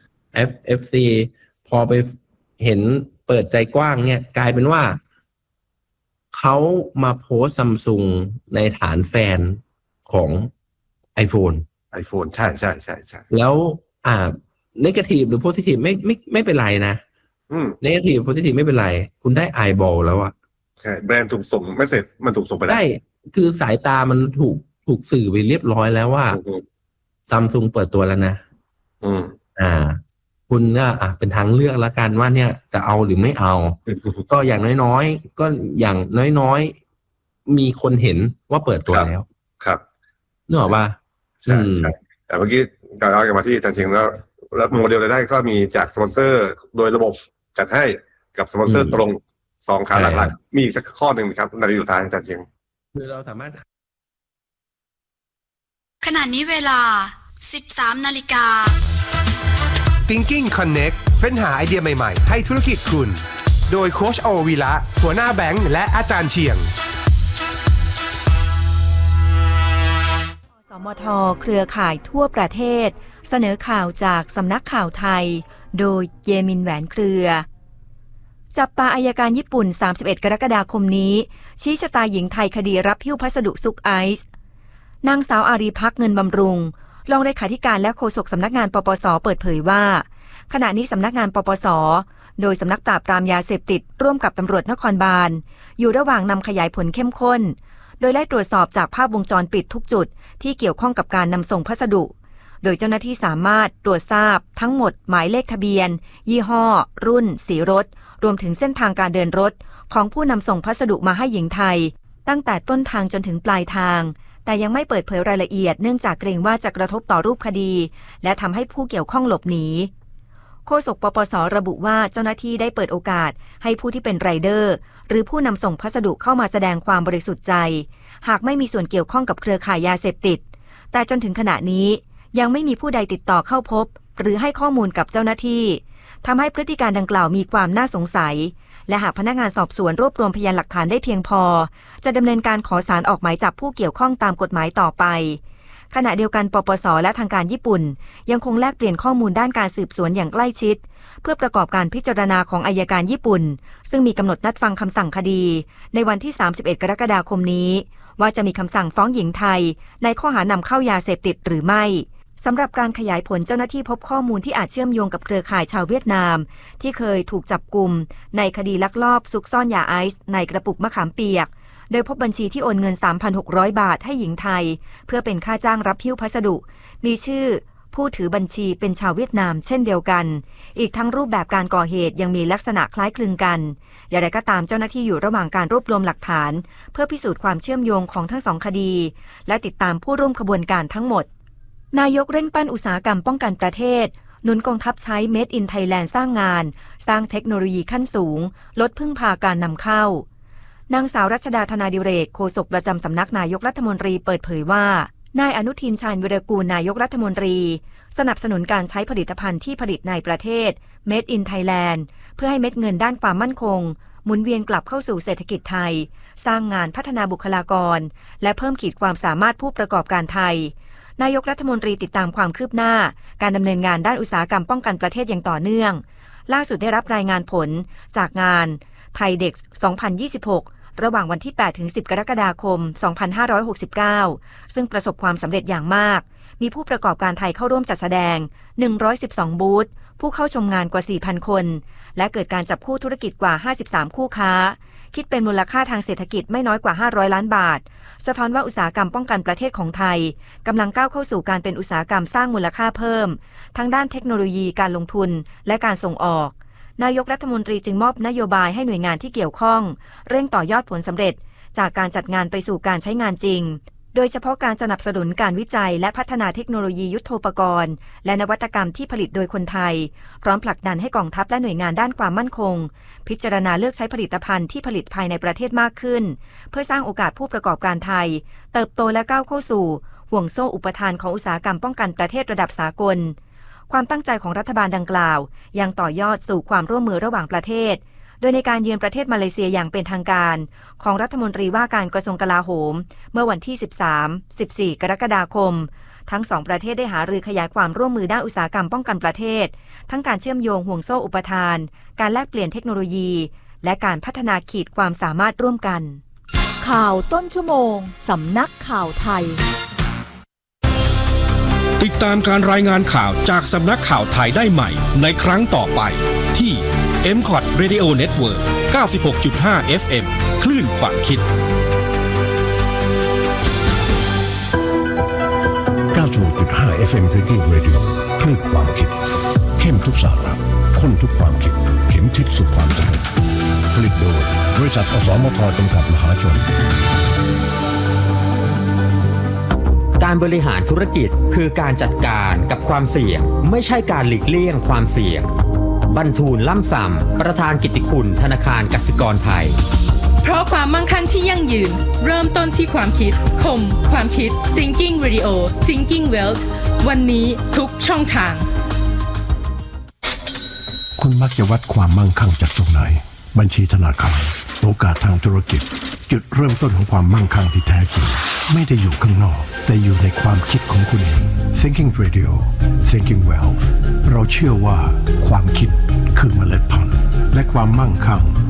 F เอฟ ซี พอไปเห็นเปิดใจกว้างเนี่ยกลายเป็นว่าเขามาโพสซัมซุงในฐานแฟนของ iPhone iPhone ใช่ใช่ใช่ใช่แล้วอ่าเนกาทีฟหรือโพซิทีฟไม่ไม่ไม่เป็นไรนะอืมเนกาทีฟโพซิทีฟไม่เป็นไรคุณได้ไอบอลแล้วอะใช่แบรนด์ถูกส่งไม่เสร็จมันถูกส่งไปแล้วได้คือสายตามันถูกถูกสื่อไปเรียบร้อยแล้วว่าซัมซุงเปิดตัวแล้วนะอืมอ่าคุณก็อ่ะเป็นทางเลือกแล้วกันว่าเนี่ยจะเอาหรือไม่เอา ก็อย่างน้อยๆก็อย่างน้อยๆมีคนเห็นว่าเปิดตัวแล้วครับนึกออกป่ะใช่ใช่แต่เมื่อกี้การเอากลับมาที่อาจารย์เชียงแล้วแล้วโมเดลรายได้ก็มีจากสปอนเซอร์โดยระบบจัดให้กับสปอนเซอร์ตรงสองขาหลักๆมีอีกสักข้อหนึ่งครับในสุดท้ายอาจารย์เชียงคือเราสามารถขณะนี้เวลา สิบสามนาฬิกา Thinking Connect เฟ้นหาไอเดียใหม่ๆให้ธุรกิจคุณโดยโค้ชโอวีระหัวหน้าแบงค์และอาจารย์เชียงสมท.เครือข่ายทั่วประเทศเสนอข่าวจากสำนักข่าวไทยโดยเยมินแหวนเครือจับตาอัยการญี่ปุ่นสามสิบเอ็ดกรกฎาคมนี้ชี้ชะตาหญิงไทยคดีรับหิ้วพัสดุซุกไอซ์นางสาวอารีภักดิ์เงินบำรุงรองเลขาธิการและโฆษกสำนักงานปปส.เปิดเผยว่าขณะนี้สำนักงานปปส.โดยสำนักปราบปรามยาเสพติดร่วมกับตำรวจนครบาลอยู่ระหว่างนำขยายผลเข้มข้นโดยไล่ตรวจสอบจากภาพวงจรปิดทุกจุดที่เกี่ยวข้องกับการนำส่งพัสดุโดยเจ้าหน้าที่สามารถตรวจทราบทั้งหมดหมายเลขทะเบียนยี่ห้อรุ่นสีรถรวมถึงเส้นทางการเดินรถของผู้นำส่งพัสดุมาให้หญิงไทยตั้งแต่ต้นทางจนถึงปลายทางแต่ยังไม่เปิดเผยรายละเอียดเนื่องจากเกรงว่าจะกระทบต่อรูปคดีและทำให้ผู้เกี่ยวข้องหลบหนีโฆษกปปส.ระบุว่าเจ้าหน้าที่ได้เปิดโอกาสให้ผู้ที่เป็นไรเดอร์หรือผู้นำส่งพัสดุเข้ามาแสดงความบริสุทธิ์ใจหากไม่มีส่วนเกี่ยวข้องกับเครือข่ายยาเสพติดแต่จนถึงขณะนี้ยังไม่มีผู้ใดติดต่อเข้าพบหรือให้ข้อมูลกับเจ้าหน้าที่ทำให้พฤติการดังกล่าวมีความน่าสงสัยและหากพนักงานสอบสวนรวบรวมพยานหลักฐานได้เพียงพอจะดำเนินการขอศาลออกหมายจับผู้เกี่ยวข้องตามกฎหมายต่อไปขณะเดียวกันปปส.และทางการญี่ปุ่นยังคงแลกเปลี่ยนข้อมูลด้านการสืบสวนอย่างใกล้ชิดเพื่อประกอบการพิจารณาของอัยการญี่ปุ่นซึ่งมีกำหนดนัดฟังคำสั่งคดีในวันที่สามสิบเอ็ดกรกฎาคมนี้ว่าจะมีคำสั่งฟ้องหญิงไทยในข้อหานำเข้ายาเสพติดหรือไม่สำหรับการขยายผลเจ้าหน้าที่พบข้อมูลที่อาจเชื่อมโยงกับเครือข่ายชาวเวียดนามที่เคยถูกจับกุมในคดีลักลอบซุกซ่อนยาไอซ์ในกระปุกมะขามเปียกโดยพบบัญชีที่โอนเงิน สามพันหกร้อย บาทให้หญิงไทยเพื่อเป็นค่าจ้างรับหิ้วพัสดุมีชื่อผู้ถือบัญชีเป็นชาวเวียดนามเช่นเดียวกันอีกทั้งรูปแบบการก่อเหตุยังมีลักษณะคล้ายคลึงกันอย่างไรก็ตามเจ้าหน้าที่อยู่ระหว่างการรวบรวมหลักฐานเพื่อพิสูจน์ความเชื่อมโยงของทั้งสองคดีและติดตามผู้ร่วมขบวนการทั้งหมดนายกเร่งปั้นอุตสาหกรรมป้องกันประเทศหนุนกองทัพใช้ Made in Thailand สร้างงานสร้างเทคโนโลยีขั้นสูงลดพึ่งพาการนำเข้านางสาวรัชดาธนาดิเรกโฆษกประจำสำนักนายกรัฐมนตรีเปิดเผยว่านายอนุทินชาญวิรากูลนายกรัฐมนตรีสนับสนุนการใช้ผลิตภัณฑ์ที่ผลิตในประเทศ Made in Thailand เพื่อให้เม็ดเงินด้านความมั่นคงหมุนเวียนกลับเข้าสู่เศรษฐกิจไทยสร้างงานพัฒนาบุคลากรและเพิ่มขีดความสามารถผู้ประกอบการไทยนายกรัฐมนตรีติดตามความคืบหน้าการดำเนินงานด้านอุตสาหกรรมป้องกันประเทศอย่างต่อเนื่องล่าสุดได้รับรายงานผลจากงานไทยเด็กซ์ สองพันยี่สิบหก ระหว่างวันที่ แปดถึงสิบ กรกฎาคม สองพันห้าร้อยหกสิบเก้า ซึ่งประสบความสำเร็จอย่างมากมีผู้ประกอบการไทยเข้าร่วมจัดแสดง หนึ่งร้อยสิบสอง บูธผู้เข้าชมงานกว่า สี่พัน คนและเกิดการจับคู่ธุรกิจกว่า ห้าสิบสาม คู่ค้าคิดเป็นมูลค่าทางเศรษฐกิจไม่น้อยกว่าห้าร้อยล้านบาทสะท้อนว่าอุตสาหกรรมป้องกันประเทศของไทยกำลังก้าวเข้าสู่การเป็นอุตสาหกรรมสร้างมูลค่าเพิ่มทั้งด้านเทคโนโลยีการลงทุนและการส่งออกนายกรัฐมนตรีจึงมอบนโยบายให้หน่วยงานที่เกี่ยวข้องเร่งต่อยอดผลสำเร็จจากการจัดงานไปสู่การใช้งานจริงโดยเฉพาะการสนับสนุนการวิจัยและพัฒนาเทคโนโลยียุทโธปกรณ์และนวัตกรรมที่ผลิตโดยคนไทยพร้อมผลักดันให้กองทัพและหน่วยงานด้านความมั่นคงพิจารณาเลือกใช้ผลิตภัณฑ์ที่ผลิตภายในประเทศมากขึ้นเพื่อสร้างโอกาสผู้ประกอบการไทยเติบโตและก้าวเข้าสู่ห่วงโซ่อุปทานของอุตสาหกรรมป้องกันประเทศระดับสากลความตั้งใจของรัฐบาลดังกล่าวยังต่อยอดสู่ความร่วมมือระหว่างประเทศโดยในการเยือนประเทศมาเลเซียอย่างเป็นทางการของรัฐมนตรีว่าการกระทรวงกลาโหมเมื่อวันที่ สิบสาม สิบสี่ กรกฎาคมทั้งสองประเทศได้หารือขยายความร่วมมือด้านอุตสาหกรรมป้องกันประเทศทั้งการเชื่อมโยงห่วงโซ่อุปทานการแลกเปลี่ยนเทคโนโลยีและการพัฒนาขีดความสามารถร่วมกันข่าวต้นชั่วโมงสำนักข่าวไทยติดตามการรายงานข่าวจากสำนักข่าวไทยได้ใหม่ในครั้งต่อไปที่ เอ็ม คอท Radio Network เก้าสิบหกจุดห้า เอฟ เอ็ม คลื่นความคิดเก้าสิบหกจุดห้า เอฟ เอ็ม Thinking Radio คลื่นความคิดเข้มทุกสาระข้นทุกความคิดเข็มทิศสู่ความสำเร็จผลิตโดยบริษัทอสมทจำกัดมหาชนการบริหารธุรกิจคือการจัดการกับความเสี่ยงไม่ใช่การหลีกเลี่ยงความเสี่ยงบรรทูลล่ำซำประธานกิตติคุณธนาคารกสิกรไทยเพราะความมั่งคั่งที่ยั่งยืนเริ่มต้นที่ความคิดคมความคิด Thinking Radio Thinking Wealth วันนี้ทุกช่องทางคุณมักจะวัดความมั่งคั่งจากตรงไหนบัญชีธนาคารโอกาสทางธุรกิจจุดเริ่มต้นของความมั่งคั่งที่แท้จริงไม่ได้อยู่ข้างนอกแต่อยู่ในความคิดของคุณเอง Thinking Radio Thinking Wealth เราเชื่อว่าความคิดคือเมล็ดพันธุ์และความมั่งคั่ง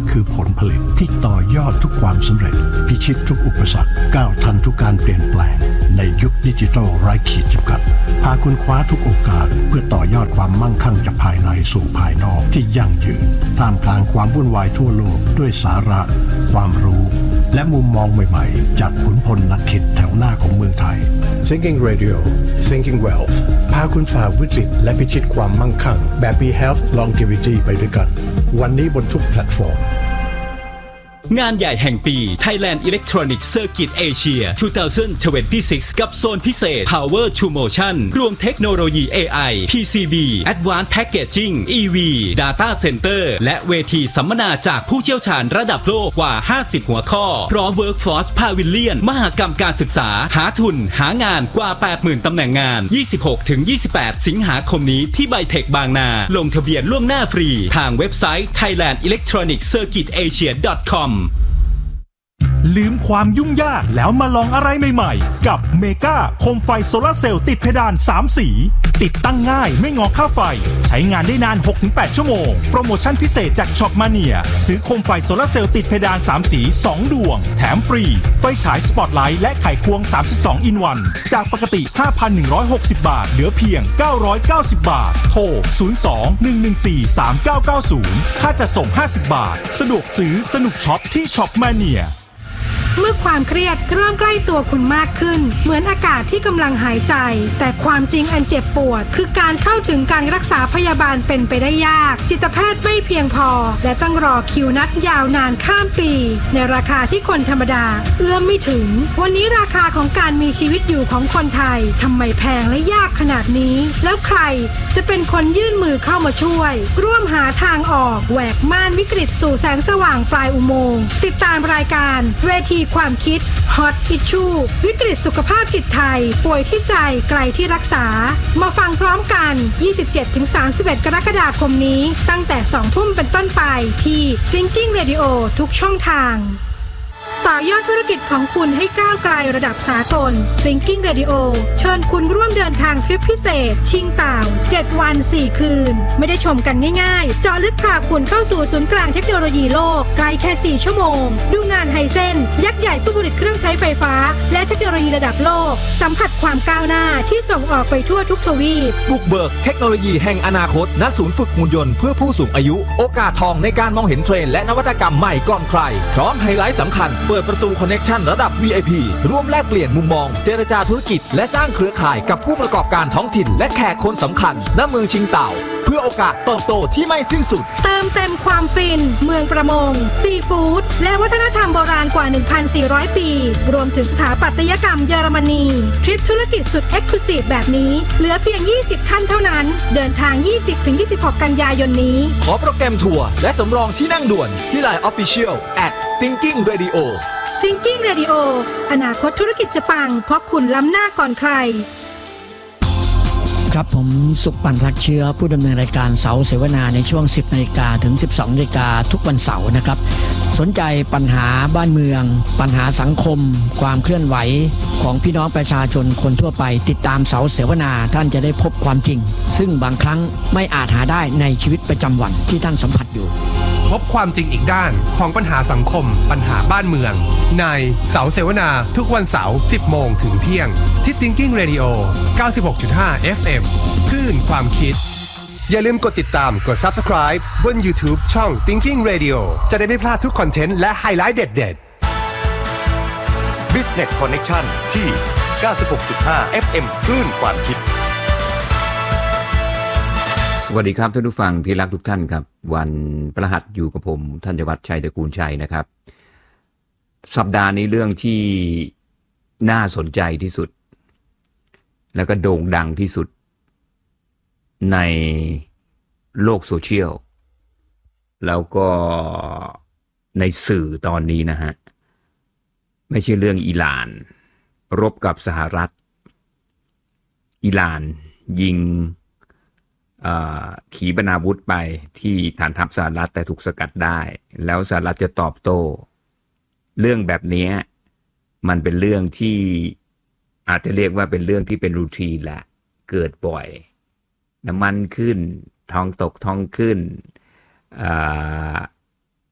คือผลผลิตที่ต่อยอดทุกความสำเร็จพิชิตทุกอุปสรรคก้าวทันทุกการเปลี่ยนแปลงในยุคดิจิทัลไร้ขีดจำกัดพาคุณคว้าทุกโอกาสเพื่อต่อยอดความมั่งคั่งจากภายในสู่ภายนอกที่ยั่งยืนท่ามกลางความวุ่นวายทั่วโลกด้วยสาระความรู้และมุมมองใหม่ๆจากขุนพลนักคิดแถวหน้าของเมืองไทย Thinking Radio Thinking Wealth พาคุณฝ่าวิกฤตและพิชิตความมั่งคั่งแบบมี Health Longevity ไปด้วยกันวันนี้บนทุกแพลตฟอร์มงานใหญ่แห่งปี Thailand Electronic Circuit Asia สองพันยี่สิบหก กับโซนพิเศษ Power to Motion รวมเทคโนโลยี เอ ไอ พี ซี บี Advanced Packaging อี วี Data Center และเวทีสัมมนาจากผู้เชี่ยวชาญระดับโลกกว่า ห้าสิบ หัวข้อพร้อม Workforce Pavilion มหกรรมการศึกษาหาทุนหางานกว่า แปดหมื่น ตำแหน่งงาน ยี่สิบหกถึงยี่สิบแปด สิงหาคมนี้ที่ไบเทคบางนาลงทะเบียนล่วงหน้าฟรีทางเว็บไซต์ ไทยแลนด์ อิเล็กทรอนิกส์ เซอร์กิต เอเชีย ดอท คอมลืมความยุ่งยากแล้วมาลองอะไรใหม่ๆกับเมกาโคมไฟโซลาร์เซลล์ติดเพดานสามสีติดตั้งง่ายไม่งอค่าไฟใช้งานได้นาน หกถึงแปด ชั่วโมงโปรโมชั่นพิเศษจากช็อปมาเนียซื้อโคมไฟโซลาร์เซลล์ติดเพดานสามสีสองดวงแถมฟรีไฟฉายสปอตไลท์และไขควงสามสิบสองอินวันจากปกติ ห้าพันหนึ่งร้อยหกสิบ บาทเหลือเพียงเก้าร้อยเก้าสิบ บาทโทรศูนย์ สอง หนึ่ง หนึ่ง สี่ สาม เก้า เก้า ศูนย์ค่าจัดส่งห้าสิบบาทสะดวกซื้อสนุกช็อปที่ช็อปมาเนียเมื่อความเครียดเริ่มใกล้ตัวคุณมากขึ้นเหมือนอากาศที่กำลังหายใจแต่ความจริงอันเจ็บปวดคือการเข้าถึงการรักษาพยาบาลเป็นไปได้ยากจิตแพทย์ไม่เพียงพอและต้องรอคิวนัดยาวนานข้ามปีในราคาที่คนธรรมดาเอื้อมไม่ถึงวันนี้ราคาของการมีชีวิตอยู่ของคนไทยทำไมแพงและยากขนาดนี้แล้วใครจะเป็นคนยื่นมือเข้ามาช่วยร่วมหาทางออกแหวกม่านวิกฤตสู่แสงสว่างปลายอุโมงค์ติดตามรายการเวทีความคิด Hot Issue วิกฤตสุขภาพจิตไทยป่วยที่ใจไกลที่รักษามาฟังพร้อมกัน ยี่สิบเจ็ดถึงสามสิบเอ็ด กรกฎาคมนี้ตั้งแต่ สอง ทุ่มเป็นต้นไปที่ Thinking Radio ทุกช่องทางต่อยอดธุรกิจของคุณให้ก้าวไกลระดับสากล Thinking Radio เชิญคุณร่วมเดินทางทริปพิเศษชิงเต่าเจ็ดวันสี่คืนไม่ได้ชมกันง่ายๆเจาะลึกพาคุณเข้าสู่ศูนย์กลางเทคโนโลยีโลกไกลแค่สี่ชั่วโมงดูงานไฮเซนยักษ์ใหญ่ผู้ผลิตเครื่องใช้ไฟฟ้าและเทคโนโลยีระดับโลกสัมผัสความก้าวหน้าที่ส่งออกไปทั่วทุกทวีปบุกเบิกเทคโนโลยีแห่งอนาคตณศูนย์ฝึกหุ่นยนต์เพื่อผู้สูงอายุโอกาสทองในการมองเห็นเทรนด์และนวัตกรรมใหม่ก่อนใครพร้อมไฮไลท์สำคัญเปิดประตูคอนเนคชั่นระดับ วี ไอ พี ร่วมแลกเปลี่ยนมุมมองเจรจาธุรกิจและสร้างเครือข่ายกับผู้ประกอบการท้องถิ่นและแขกคนสำคัญณเมืองชิงเต่าเพื่อโอกาสเติบโตที่ไม่สิ้นสุดเติมเต็มความฟินเมืองประมงซีฟู้ดและวัฒนธรรมโบราณกว่า หนึ่งพันสี่ร้อย ปีรวมถึงสถาปัตยกรรมเยอรมนีทริปธุรกิจสุดเอ็กซ์คลูซีฟแบบนี้เหลือเพียงยี่สิบท่านเท่านั้นเดินทาง ยี่สิบถึงยี่สิบหก กันยายนนี้ขอโปรแกรมทัวร์และสำรองที่นั่งด่วนที่ ไลน์ Official แอท Thinking Radio Thinking Radio อนาคตธุรกิจจะปังเพราะคุณล้ำหน้าก่อนใครครับผมสุขปันรักเชื้อผู้ดำเนินรายการเสาเสวนาในช่วง สิบนาฬิกาถึง สิบสองนาฬิกาทุกวันเสาร์นะครับสนใจปัญหาบ้านเมืองปัญหาสังคมความเคลื่อนไหวของพี่น้องประชาชนคนทั่วไปติดตามเสาเสวนาท่านจะได้พบความจริงซึ่งบางครั้งไม่อาจหาได้ในชีวิตประจำวันที่ท่านสัมผัสอยู่พบความจริงอีกด้านของปัญหาสังคมปัญหาบ้านเมืองในเสาเสวนาทุกวันเสาร์ สิบโมงถึงเที่ยงที่ Thinking Radio เก้าสิบหกจุดห้า เอฟ เอ็ม คลื่นความคิดอย่าลืมกดติดตามกด Subscribe บน YouTube ช่อง Thinking Radio จะได้ไม่พลาดทุกคอนเทนต์และไฮไลท์เด็ดๆ Business Connection ที่ เก้าสิบหกจุดห้า เอฟ เอ็ม คลื่นความคิดสวัสดีครับท่านผู้ฟังที่รักทุกท่านครับวันพฤหัสอยู่กับผมธัญวัฒน์ชัยตระกูลชัยนะครับสัปดาห์นี้เรื่องที่น่าสนใจที่สุดแล้วก็โด่งดังที่สุดในโลกโซเชียลแล้วก็ในสื่อตอนนี้นะฮะไม่ใช่เรื่องอิหร่านรบกับสหรัฐอิหร่านยิงขีปนาวุธไปที่ฐานทัพสหรัฐแต่ถูกสกัดได้แล้วสหรัฐจะตอบโต้เรื่องแบบนี้มันเป็นเรื่องที่อาจจะเรียกว่าเป็นเรื่องที่เป็นรูทีนแหละเกิดบ่อยน้ำมันขึ้นทองตกทองขึ้น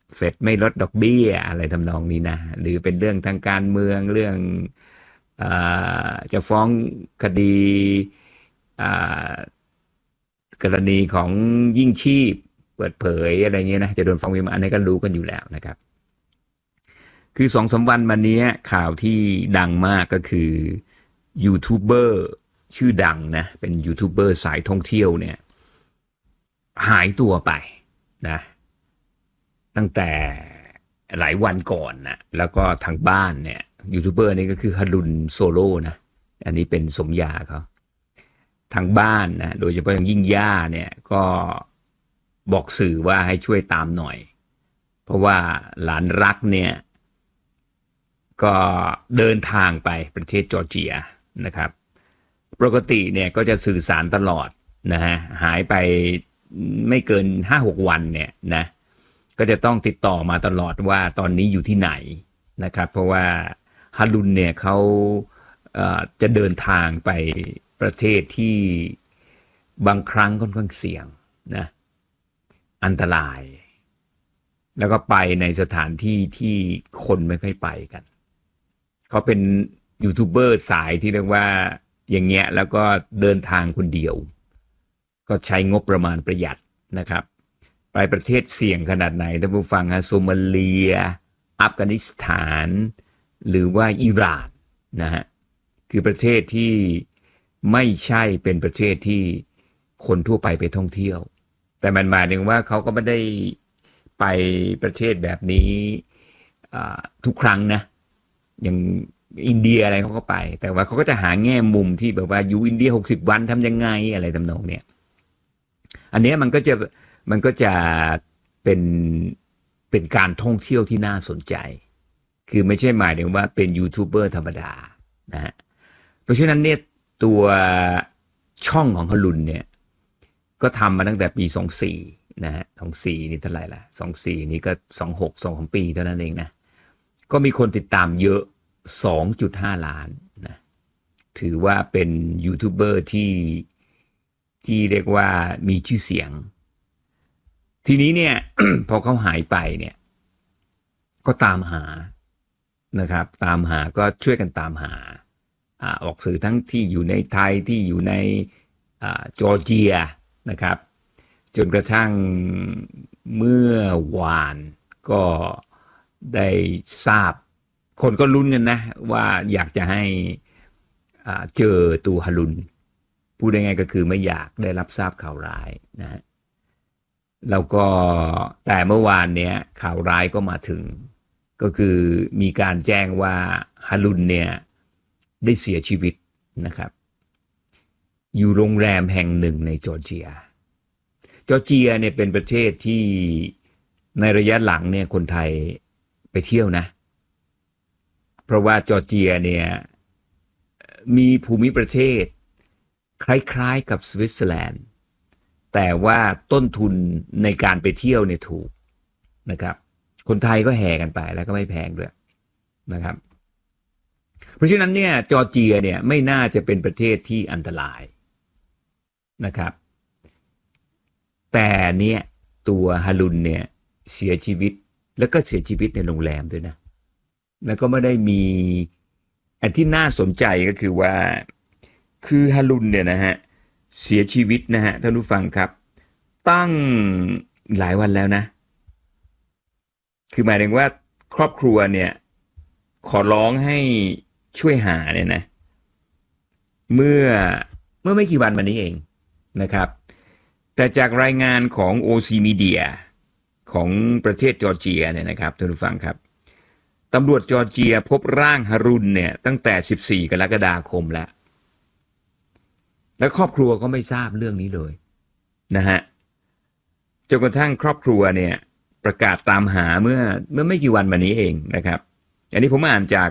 เฟดไม่ลดดอกเบี้ยอะไรทำนองนี้นะหรือเป็นเรื่องทางการเมืองเรื่องเอ่อจะฟ้องคดีอ่ากรณีของยิ่งชีพเปิดเผยอะไรเงี้ยนะจะโดนฟ้องวิมานอันนี้ก็รู้กันอยู่แล้วนะครับคือสองสามวันมานี้ข่าวที่ดังมากก็คือยูทูบเบอร์ชื่อดังนะเป็นยูทูบเบอร์สายท่องเที่ยวเนี่ยหายตัวไปนะตั้งแต่หลายวันก่อนนะแล้วก็ทางบ้านเนี่ยยูทูบเบอร์นี่ก็คือฮารุนโซโล่นะอันนี้เป็นสมญาเขาทางบ้านนะโดยเฉพาะอย่างยิ่งย่าเนี่ยก็บอกสื่อว่าให้ช่วยตามหน่อยเพราะว่าหลานรักเนี่ยก็เดินทางไปประเทศจอร์เจียนะครับปกติเนี่ยก็จะสื่อสารตลอดนะฮะหายไปไม่เกิน ห้าหก วันเนี่ยนะก็จะต้องติดต่อมาตลอดว่าตอนนี้อยู่ที่ไหนนะครับเพราะว่าฮารุนเนี่ยเขาเอ่อจะเดินทางไปประเทศที่บางครั้งค่อนข้างเสี่ยงนะอันตรายแล้วก็ไปในสถานที่ที่คนไม่ค่อยไปกันเขาเป็นยูทูบเบอร์สายที่เรียกว่าอย่างเงี้ยแล้วก็เดินทางคนเดียวก็ใช้งบประมาณประหยัดนะครับไปประเทศเสี่ยงขนาดไหนท่านผู้ฟังฮะโซมาเลียอัฟกานิสถานหรือว่าอิหร่านนะฮะคือประเทศที่ไม่ใช่เป็นประเทศที่คนทั่วไปไปท่องเที่ยวแต่มันหมายถึงว่าเขาก็ไม่ได้ไปประเทศแบบนี้ทุกครั้งนะอย่างอินเดียอะไรเขาก็ไปแต่ว่าเขาก็จะหาแง่มุมที่แบบว่าอยู่อินเดียหกสิบวันทำยังไงอะไรทำนองเนี้ยอันนี้มันก็จะมันก็จะเป็นเป็นการท่องเที่ยวที่น่าสนใจคือไม่ใช่หมายถึงว่าเป็นยูทูบเบอร์ธรรมดานะฮะเพราะฉะนั้นเนี่ยตัวช่องของฮารุนเนี่ยก็ทำมาตั้งแต่ปีสองสี่นะฮะสองสี่นี่เท่าไหร่ละสองสี่นี่ก็สองหก สองปีเท่านั้นเองนะก็มีคนติดตามเยอะ สองจุดห้า ล้านนะถือว่าเป็นยูทูบเบอร์ที่ที่เรียกว่ามีชื่อเสียงทีนี้เนี่ย พอเขาหายไปเนี่ยก็ตามหานะครับตามหาก็ช่วยกันตามหาอ่าออกสื่อทั้งที่อยู่ในไทยที่อยู่ในอ่าจอร์เจียนะครับจนกระทั่งเมื่อวานก็ได้ทราบคนก็ลุ้นกันนะว่าอยากจะให้อ่าเจอตัวฮารุนพูดง่ายๆก็คือไม่อยากได้รับทราบข่าวร้ายนะฮะแล้วก็แต่เมื่อวานเนี้ยข่าวร้ายก็มาถึงก็คือมีการแจ้งว่าฮารุนเนี่ยได้เสียชีวิตนะครับอยู่โรงแรมแห่งหนึ่งในจอร์เจียจอร์เจียเนี่ยเป็นประเทศที่ในระยะหลังเนี่ยคนไทยไปเที่ยวนะเพราะว่าจอร์เจียเนี่ยมีภูมิประเทศคล้ายๆกับสวิตเซอร์แลนด์แต่ว่าต้นทุนในการไปเที่ยวเนี่ยถูกนะครับคนไทยก็แห่กันไปแล้วก็ไม่แพงด้วยนะครับเพราะฉะนั้นเนี่ยจอร์เจียเนี่ยไม่น่าจะเป็นประเทศที่อันตรายนะครับแต่เนี่ยตัวฮารุนเนี่ยเสียชีวิตแล้วก็เสียชีวิตในโรงแรมด้วยนะแล้วก็ไม่ได้มีอันที่น่าสนใจก็คือว่าคือฮารุนเนี่ยนะฮะเสียชีวิตนะฮะท่านผู้ฟังครับตั้งหลายวันแล้วนะคือหมายถึงว่าครอบครัวเนี่ยขอร้องให้ช่วยหาเนี่ยนะเมื่อเมื่อไม่กี่วันมานี้เองนะครับแต่จากรายงานของ โอ ซี Media ของประเทศจอร์เจียเนี่ยนะครับท่านผู้ฟังครับตำรวจจอร์เจียพบร่างฮารุนเนี่ยตั้งแต่สิบสี่กรกฎาคมแล้วและครอบครัวก็ไม่ทราบเรื่องนี้เลยนะฮะจนกระทั่งครอบครัวเนี่ยประกาศตามหาเมื่อเมื่อไม่กี่วันมานี้เองนะครับอันนี้ผมอ่านจาก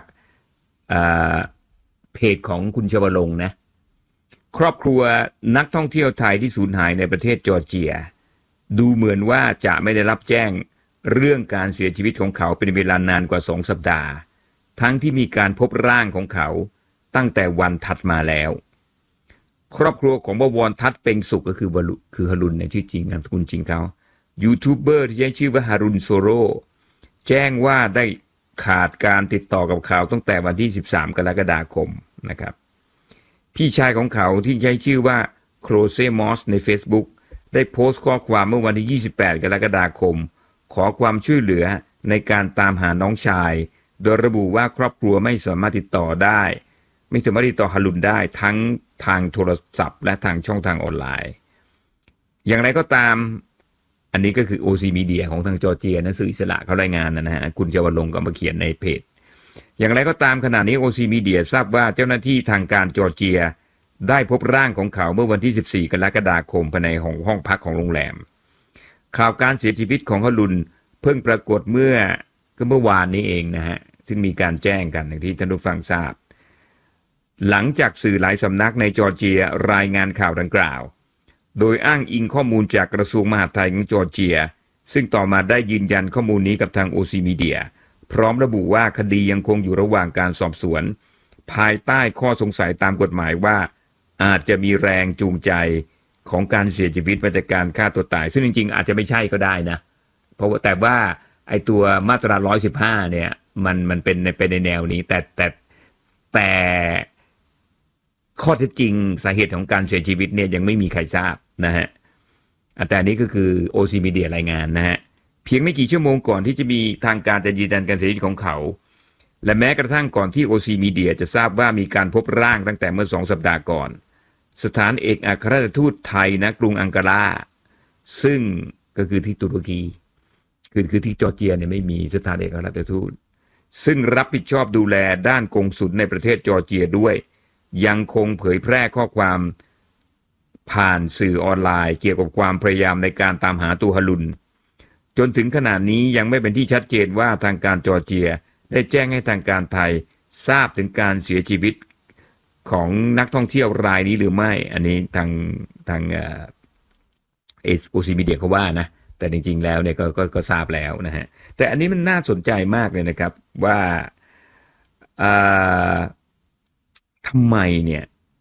เพจของคุณชวลงค์นะครอบครัวนักท่องเที่ยวไทยที่สูญหายในประเทศจอร์เจียดูเหมือนว่าจะไม่ได้รับแจ้งเรื่องการเสียชีวิตของเขาเป็นเวลานานกว่าสองสัปดาห์ทั้งที่มีการพบร่างของเขาตั้งแต่วันถัดมาแล้วครอบครัวของบวรทัศน์เป็งสุขก็คือคือฮารุนในชื่อจริงนามสกุลจริงเขายูทูบเบอร์ที่ใช้ชื่อว่าฮารุนโซโรแจ้งว่าได้ขาดการติดต่อกับเขาตั้งแต่วันที่สิบสามกรกฎาคมนะครับพี่ชายของเขาที่ใช้ชื่อว่าโครเซมอสใน Facebook ได้โพสต์ข้อความเมื่อวันที่ยี่สิบแปดกรกฎาคมขอความช่วยเหลือในการตามหาน้องชายโดยระบุว่าครอบครัวไม่สามารถติดต่อได้ไม่สามารถติดต่อฮารุนได้ทั้งทางโทรศัพท์และทางช่องทางออนไลน์อย่างไรก็ตามอันนี้ก็คือ โอ ซี Media ของทางจอร์เจียหนังสืออิสระเขารายงานนะฮะคุณชวลงค์ก็มาเขียนในเพจอย่างไรก็ตามขณะนี้ โอ ซี Media ทราบว่าเจ้าหน้าที่ทางการจอร์เจียได้พบร่างของเขาเมื่อวันที่สิบสี่กรกฎาคมภายในห้องห้องพักของโรงแรมข่าวการเสียชีวิตของฮารุนเพิ่งปรากฏเมื่อก็เมื่อวานนี้เองนะฮะซึ่งมีการแจ้งกันอย่างที่ท่านผู้ฟังทราบหลังจากสื่อหลายสำนักในจอร์เจียรายงานข่าวดังกล่าวโดยอ้างอิงข้อมูลจากกระทรวงมหาดไทยของจอร์เจียซึ่งต่อมาได้ยืนยันข้อมูลนี้กับทาง โอ ซี Media พร้อมระบุว่าคดียังคงอยู่ระหว่างการสอบสวนภายใต้ข้อสงสัยตามกฎหมายว่าอาจจะมีแรงจูงใจของการเสียชีวิตมาจากการฆ่าตัวตายซึ่งจริงๆอาจจะไม่ใช่ก็ได้นะเพราะแต่ว่าไอ้ตัวมาตราหนึ่งร้อยสิบห้าเนี่ยมันมันเป็นในเป็นในแนวนี้แต่แต่แต่ข้อเท็จจริงสาเหตุของการเสียชีวิตเนี่ยยังไม่มีใครทราบนะฮะแต่อันนี้ก็คือ โอ ซี Media รายงานนะฮะเพียงไม่กี่ชั่วโมงก่อนที่จะมีทางการจะยืนยันการเสียชีวิตของเขาและแม้กระทั่งก่อนที่ โอ ซี Media จะทราบว่ามีการพบร่างตั้งแต่เมื่อสองสัปดาห์ก่อนสถานเอกอัครราชทูตไทยณกรุงอังการาซึ่งก็คือที่ตุรกีคือคือที่จอร์เจียเนี่ยไม่มีสถานเอกอัครราชทูตซึ่งรับผิดชอบดูแลด้านกงสุลในประเทศจอร์เจียด้วยยังคงเผยแพร่ข้อความผ่านสื่อออนไลน์เกี่ยวกับความพยายามในการตามหาตัวฮารุนจนถึงขณะนี้ยังไม่เป็นที่ชัดเจนว่าทางการจอร์เจียได้แจ้งให้ทางการไทยทราบถึงการเสียชีวิตของนักท่องเที่ยวรายนี้หรือไม่อันนี้ทางทางเอ่อ โอ ซี Media เขาว่านะแต่จริงๆแล้วเนี่ยก็ก็ก็ทราบแล้วนะฮะแต่อันนี้มันน่าสนใจมากเลยนะครับว่าอ่าทำไมเนี่ย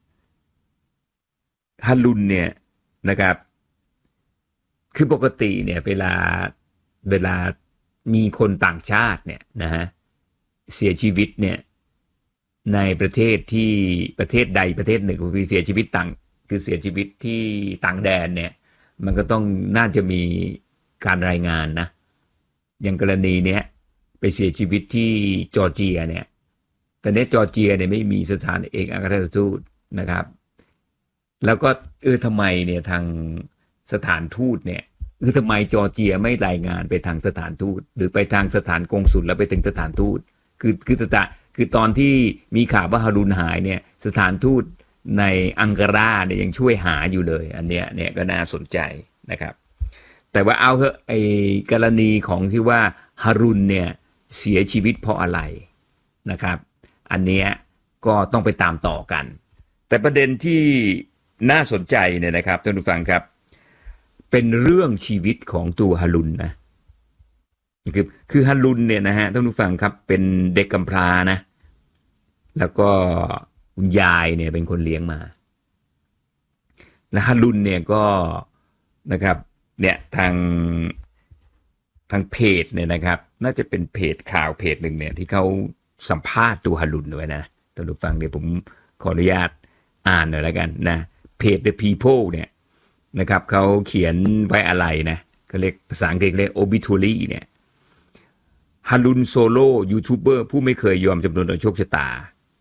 ฮารุนเนี่ยนะครับคือปกติเนี่ยเวลาเวลามีคนต่างชาติเนี่ยนะฮะเสียชีวิตเนี่ยในประเทศที่ประเทศใดประเทศหนึ่งคือเสียชีวิตต่างคือเสียชีวิตที่ต่างแดนเนี่ยมันก็ต้องน่าจะมีการรายงานนะอย่างกรณีเนี้ยไปเสียชีวิตที่จอร์เจียเนี่ยแต่ในจอร์เจียเนี่ยไม่มีสถานเอกอัครราชทูตนะครับแล้วก็เออทำไมเนี่ยทางสถานทูตเนี่ยคือทำไมจอร์เจียไม่รายงานไปทางสถานทูตหรือไปทางสถานกงสุลแล้วไปถึงสถานทูตคือคือสถานคือตอนที่มีข่าวว่าฮารุนหายเนี่ยสถานทูตในอังการาเนี่ยยังช่วยหาอยู่เลยอันเนี้ยเนี่ยก็น่าสนใจนะครับแต่ว่าเอาเถอะไอ้กรณีของที่ว่าฮารุนเนี่ยเสียชีวิตเพราะอะไรนะครับอันเนี้ยก็ต้องไปตามต่อกันแต่ประเด็นที่น่าสนใจเนี่ยนะครับท่านผู้ฟังครับเป็นเรื่องชีวิตของตัวฮารุนนะคือคือฮารุนเนี่ยนะฮะท่านผู้ฟังครับเป็นเด็กกำพร้านะแล้วก็คุณยายเนี่ยเป็นคนเลี้ยงมาและฮารุนเนี่ยก็นะครับเนี่ยทางทางเพจเนี่ยนะครับน่าจะเป็นเพจข่าวเพจหนึ่งเนี่ยที่เขาสัมภาษณ์ตัวฮารุนด้วยนะท่านผู้ฟังเดี๋ยวผมขออนุญาตอ่านหน่อยแล้วกันนะเพจ The People เนี่ยนะครับเขาเขียนไว้อะไรนะเขาเรียกภาษาอังกฤษเรียก obituary เนี่ยฮารุนโซโล่ยูทูบเบอร์ผู้ไม่เคยยอมจำนนต่อโชคชะตา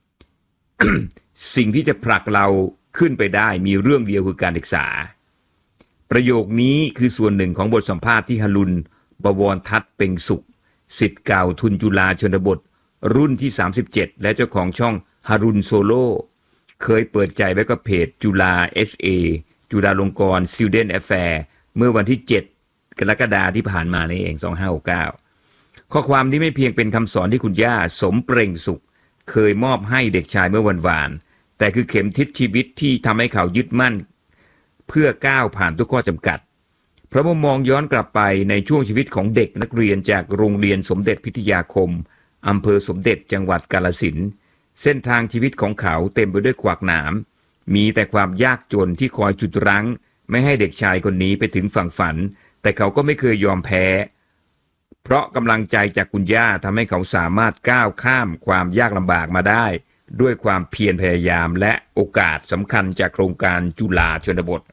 สิ่งที่จะผลักเราขึ้นไปได้มีเรื่องเดียวคือการศึกษาประโยคนี้คือส่วนหนึ่งของบทสัมภาษณ์ที่ฮารุนบวรทัศน์เพ็งสุขศิษย์เก่าทุนจุฬาชนบทรุ่นที่สามสิบเจ็ดและเจ้าของช่องฮารุนโซโล่เคยเปิดใจไว้กับเพจจุฬา เอส เอ จุฬาลงกรณ์ Student Affair เมื่อวันที่เจ็ดกรกฎาคมที่ผ่านมานี่เองสองพันห้าร้อยหกสิบเก้าข้อความนี้ไม่เพียงเป็นคำสอนที่คุณย่าสมเปล่งสุขเคยมอบให้เด็กชายเมื่อวันวานแต่คือเข็มทิศชีวิตที่ทำให้เขายึดมั่นเพื่อก้าวผ่านทุกข้อจำกัดเพราะเมื่อมองย้อนกลับไปในช่วงชีวิตของเด็กนักเรียนจากโรงเรียนสมเด็จพิทยาคมอำเภอสมเด็จจังหวัดกาฬสินธุ์เส้นทางชีวิตของเขาเต็มไปด้วยขวากหนามมีแต่ความยากจนที่คอยฉุดรั้งไม่ให้เด็กชายคนนี้ไปถึงฝั่งฝันแต่เขาก็ไม่เคยยอมแพ้เพราะกำลังใจจากคุณย่าทำให้เขาสามารถก้าวข้ามความยากลำบากมาได้ด้วยความเพียรพยายามและโอกาสสำคัญจากโครงการจุฬาชนบท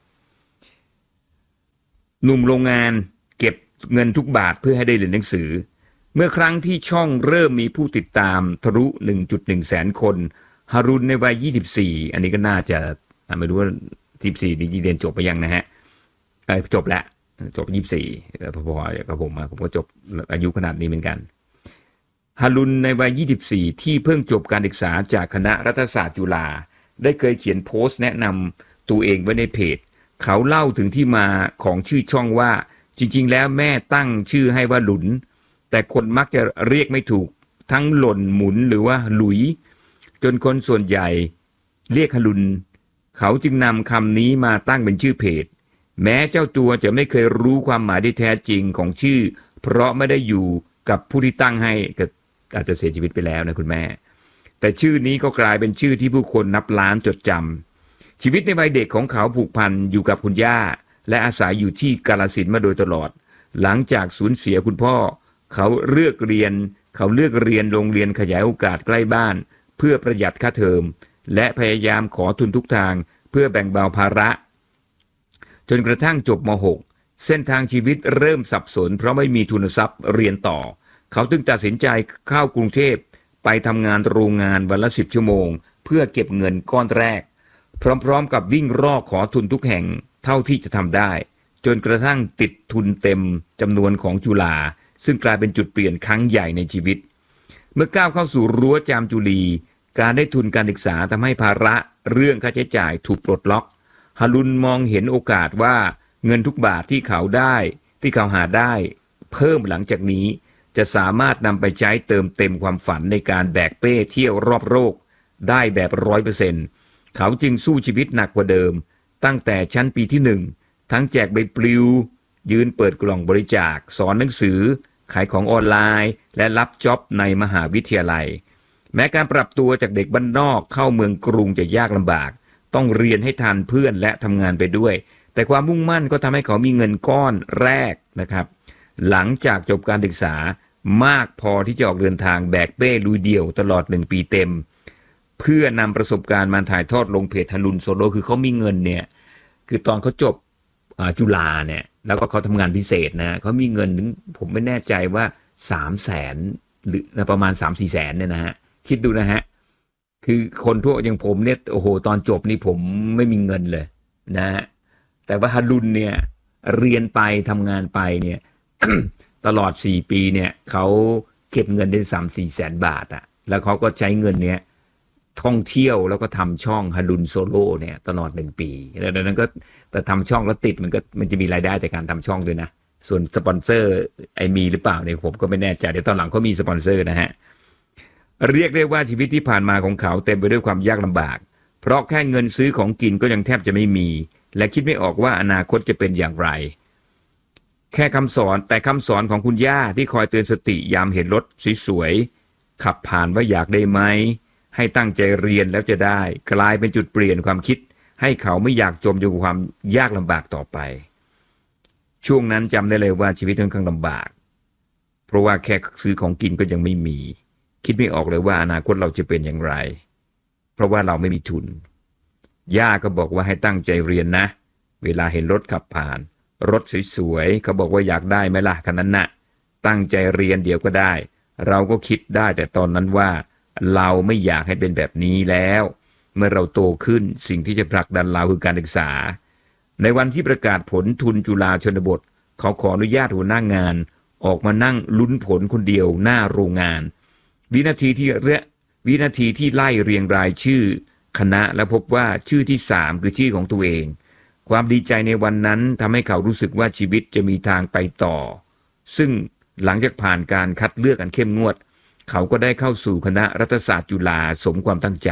หนุ่มโรงงานเก็บเงินทุกบาทเพื่อให้ได้เรียนหนังสือเมื่อครั้งที่ช่องเริ่มมีผู้ติดตามทะลุ หนึ่งจุดหนึ่ง แสนคนฮารุนในวัยยี่สิบสี่อันนี้ก็น่าจะไม่รู้ว่ายี่สิบสี่นี่เรียนจบไปยังนะฮะเอ่อจบแล้วจบยี่สิบสี่พอๆกับผมผมก็จบอายุขนาดนี้เหมือนกันฮารุนในวัยยี่สิบสี่ที่เพิ่งจบการศึกษาจากคณะรัฐศาสตร์จุฬาได้เคยเขียนโพสต์แนะนำตัวเองไว้ในเพจเขาเล่าถึงที่มาของชื่อช่องว่าจริงๆแล้วแม่ตั้งชื่อให้ว่าหลุนแต่คนมักจะเรียกไม่ถูกทั้งหล่นหมุนหรือว่าหลุยจนคนส่วนใหญ่เรียกฮารุนเขาจึงนำคำนี้มาตั้งเป็นชื่อเพจแม้เจ้าตัวจะไม่เคยรู้ความหมายที่แท้จริงของชื่อเพราะไม่ได้อยู่กับผู้ที่ตั้งให้ก็อาจจะเสียชีวิตไปแล้วนะคุณแม่แต่ชื่อนี้ก็กลายเป็นชื่อที่ผู้คนนับล้านจดจำชีวิตในวัยเด็กของเขาผูกพันอยู่กับคุณย่าและอาศัยอยู่ที่กาฬสินธุ์มาโดยตลอดหลังจากสูญเสียคุณพ่อเขาเลือกเรียนเขาเลือกเรียนโรงเรียนขยายโอกาสใกล้บ้านเพื่อประหยัดค่าเทอมและพยายามขอทุนทุกทางเพื่อแบ่งเบาภาระจนกระทั่งจบม หก เส้นทางชีวิตเริ่มสับสนเพราะไม่มีทุนทรัพย์เรียนต่อเขาจึงตัดสินใจเข้ากรุงเทพไปทำงานโรงงานวันละสิบชั่วโมงเพื่อเก็บเงินก้อนแรกพร้อมๆกับวิ่งรอกขอทุนทุกแห่งเท่าที่จะทำได้จนกระทั่งติดทุนเต็มจำนวนของจุฬาซึ่งกลายเป็นจุดเปลี่ยนครั้งใหญ่ในชีวิตเมื่อก้าวเข้าสู่รั้วจามจุลีการได้ทุนการศึกษาทำให้ภาระเรื่องค่าใช้จ่ายถูกปลดล็อกฮารุนมองเห็นโอกาสว่าเงินทุกบาทที่เขาได้ที่เขาหาได้เพิ่มหลังจากนี้จะสามารถนำไปใช้เติมเต็มความฝันในการแบกเป้เที่ยวรอบโลกได้แบบร้อยเปอร์เซ็นต์เขาจึงสู้ชีวิตหนักกว่าเดิมตั้งแต่ชั้นปีที่หนึ่งทั้งแจกใบปลิวยืนเปิดกล่องบริจาคสอนหนังสือขายของออนไลน์และรับจ็อบในมหาวิทยาลัยแม้การปรับตัวจากเด็กบ้านนอกเข้าเมืองกรุงจะยากลำบากต้องเรียนให้ทันเพื่อนและทำงานไปด้วยแต่ความมุ่งมั่นก็ทำให้เขามีเงินก้อนแรกนะครับหลังจากจบการศึกษามากพอที่จะออกเดินทางแบกเป้ลุยเดี่ยวตลอดหนึ่งปีเต็มเพื่อนำประสบการณ์มาถ่ายทอดลงเพจฮารุนโซโลคือเขามีเงินเนี่ยคือตอนเขาจบจุฬาเนี่ยแล้วก็เขาทำงานพิเศษนะเขามีเงินถึงผมไม่แน่ใจว่าสามแสนหรือประมาณสามสี่แสนเนี่ยนะฮะคิดดูนะฮะคือคนทั่วอย่างผมเนี่ยโอ้โหตอนจบนี่ผมไม่มีเงินเลยนะฮะแต่ว่าฮารุนเนี่ยเรียนไปทำงานไปเนี่ย ตลอดสี่ปีเนี่ยเขาเก็บเงินได้สามสี่แสนบาทอะแล้วเขาก็ใช้เงินเนี้ยท่องเที่ยวแล้วก็ทำช่องฮารุนโซโล่เนี่ยตลอดหนึ่งปีแล้วนั้นก็แต่ทำช่องแล้วติดมันก็มันจะมีรายได้จากการทำช่องด้วยนะส่วนสปอนเซอร์ไอมีหรือเปล่าเนี่ยผมก็ไม่แน่ใจเดี๋ยวตอนหลังเขามีสปอนเซอร์นะฮะเรียกได้ว่าชีวิตที่ผ่านมาของเขาเต็มไปด้วยความยากลำบากเพราะแค่เงินซื้อของกินก็ยังแทบจะไม่มีและคิดไม่ออกว่าอนาคตจะเป็นอย่างไรแค่คำสอนแต่คำสอนของคุณย่าที่คอยเตือนสติยามเห็นรถสวยๆขับผ่านว่าอยากได้ไหมให้ตั้งใจเรียนแล้วจะได้กลายเป็นจุดเปลี่ยนความคิดให้เขาไม่อยากจมอยู่กับความยากลำบากต่อไปช่วงนั้นจำได้เลยว่าชีวิตค่อนข้างลำบากเพราะว่าแค่ซื้อของกินก็ยังไม่มีคิดไม่ออกเลยว่าอนาคตเราจะเป็นอย่างไรเพราะว่าเราไม่มีทุนย่าก็บอกว่าให้ตั้งใจเรียนนะเวลาเห็นรถขับผ่านรถสวยๆเขาบอกว่าอยากได้ไหมล่ะคันนั้นนะตั้งใจเรียนเดี๋ยวก็ได้เราก็คิดได้แต่ตอนนั้นว่าเราไม่อยากให้เป็นแบบนี้แล้วเมื่อเราโตขึ้นสิ่งที่จะผลักดันเราคือการศึกษาในวันที่ประกาศผลทุนจุฬาชนบทเขาขออนุญาตหัวหน้างานออกมานั่งลุ้นผลคนเดียวหน้าโรงงานวินาทีที่เรียวินาทีที่ไล่เรียงรายชื่อคณะแล้วพบว่าชื่อที่สามคือชื่อของตัวเองความดีใจในวันนั้นทำให้เขารู้สึกว่าชีวิตจะมีทางไปต่อซึ่งหลังจากผ่านการคัดเลือกอันเข้มงวดเขาก็ได้เข้าสู่คณะรัฐศาสตร์จุฬาสมความตั้งใจ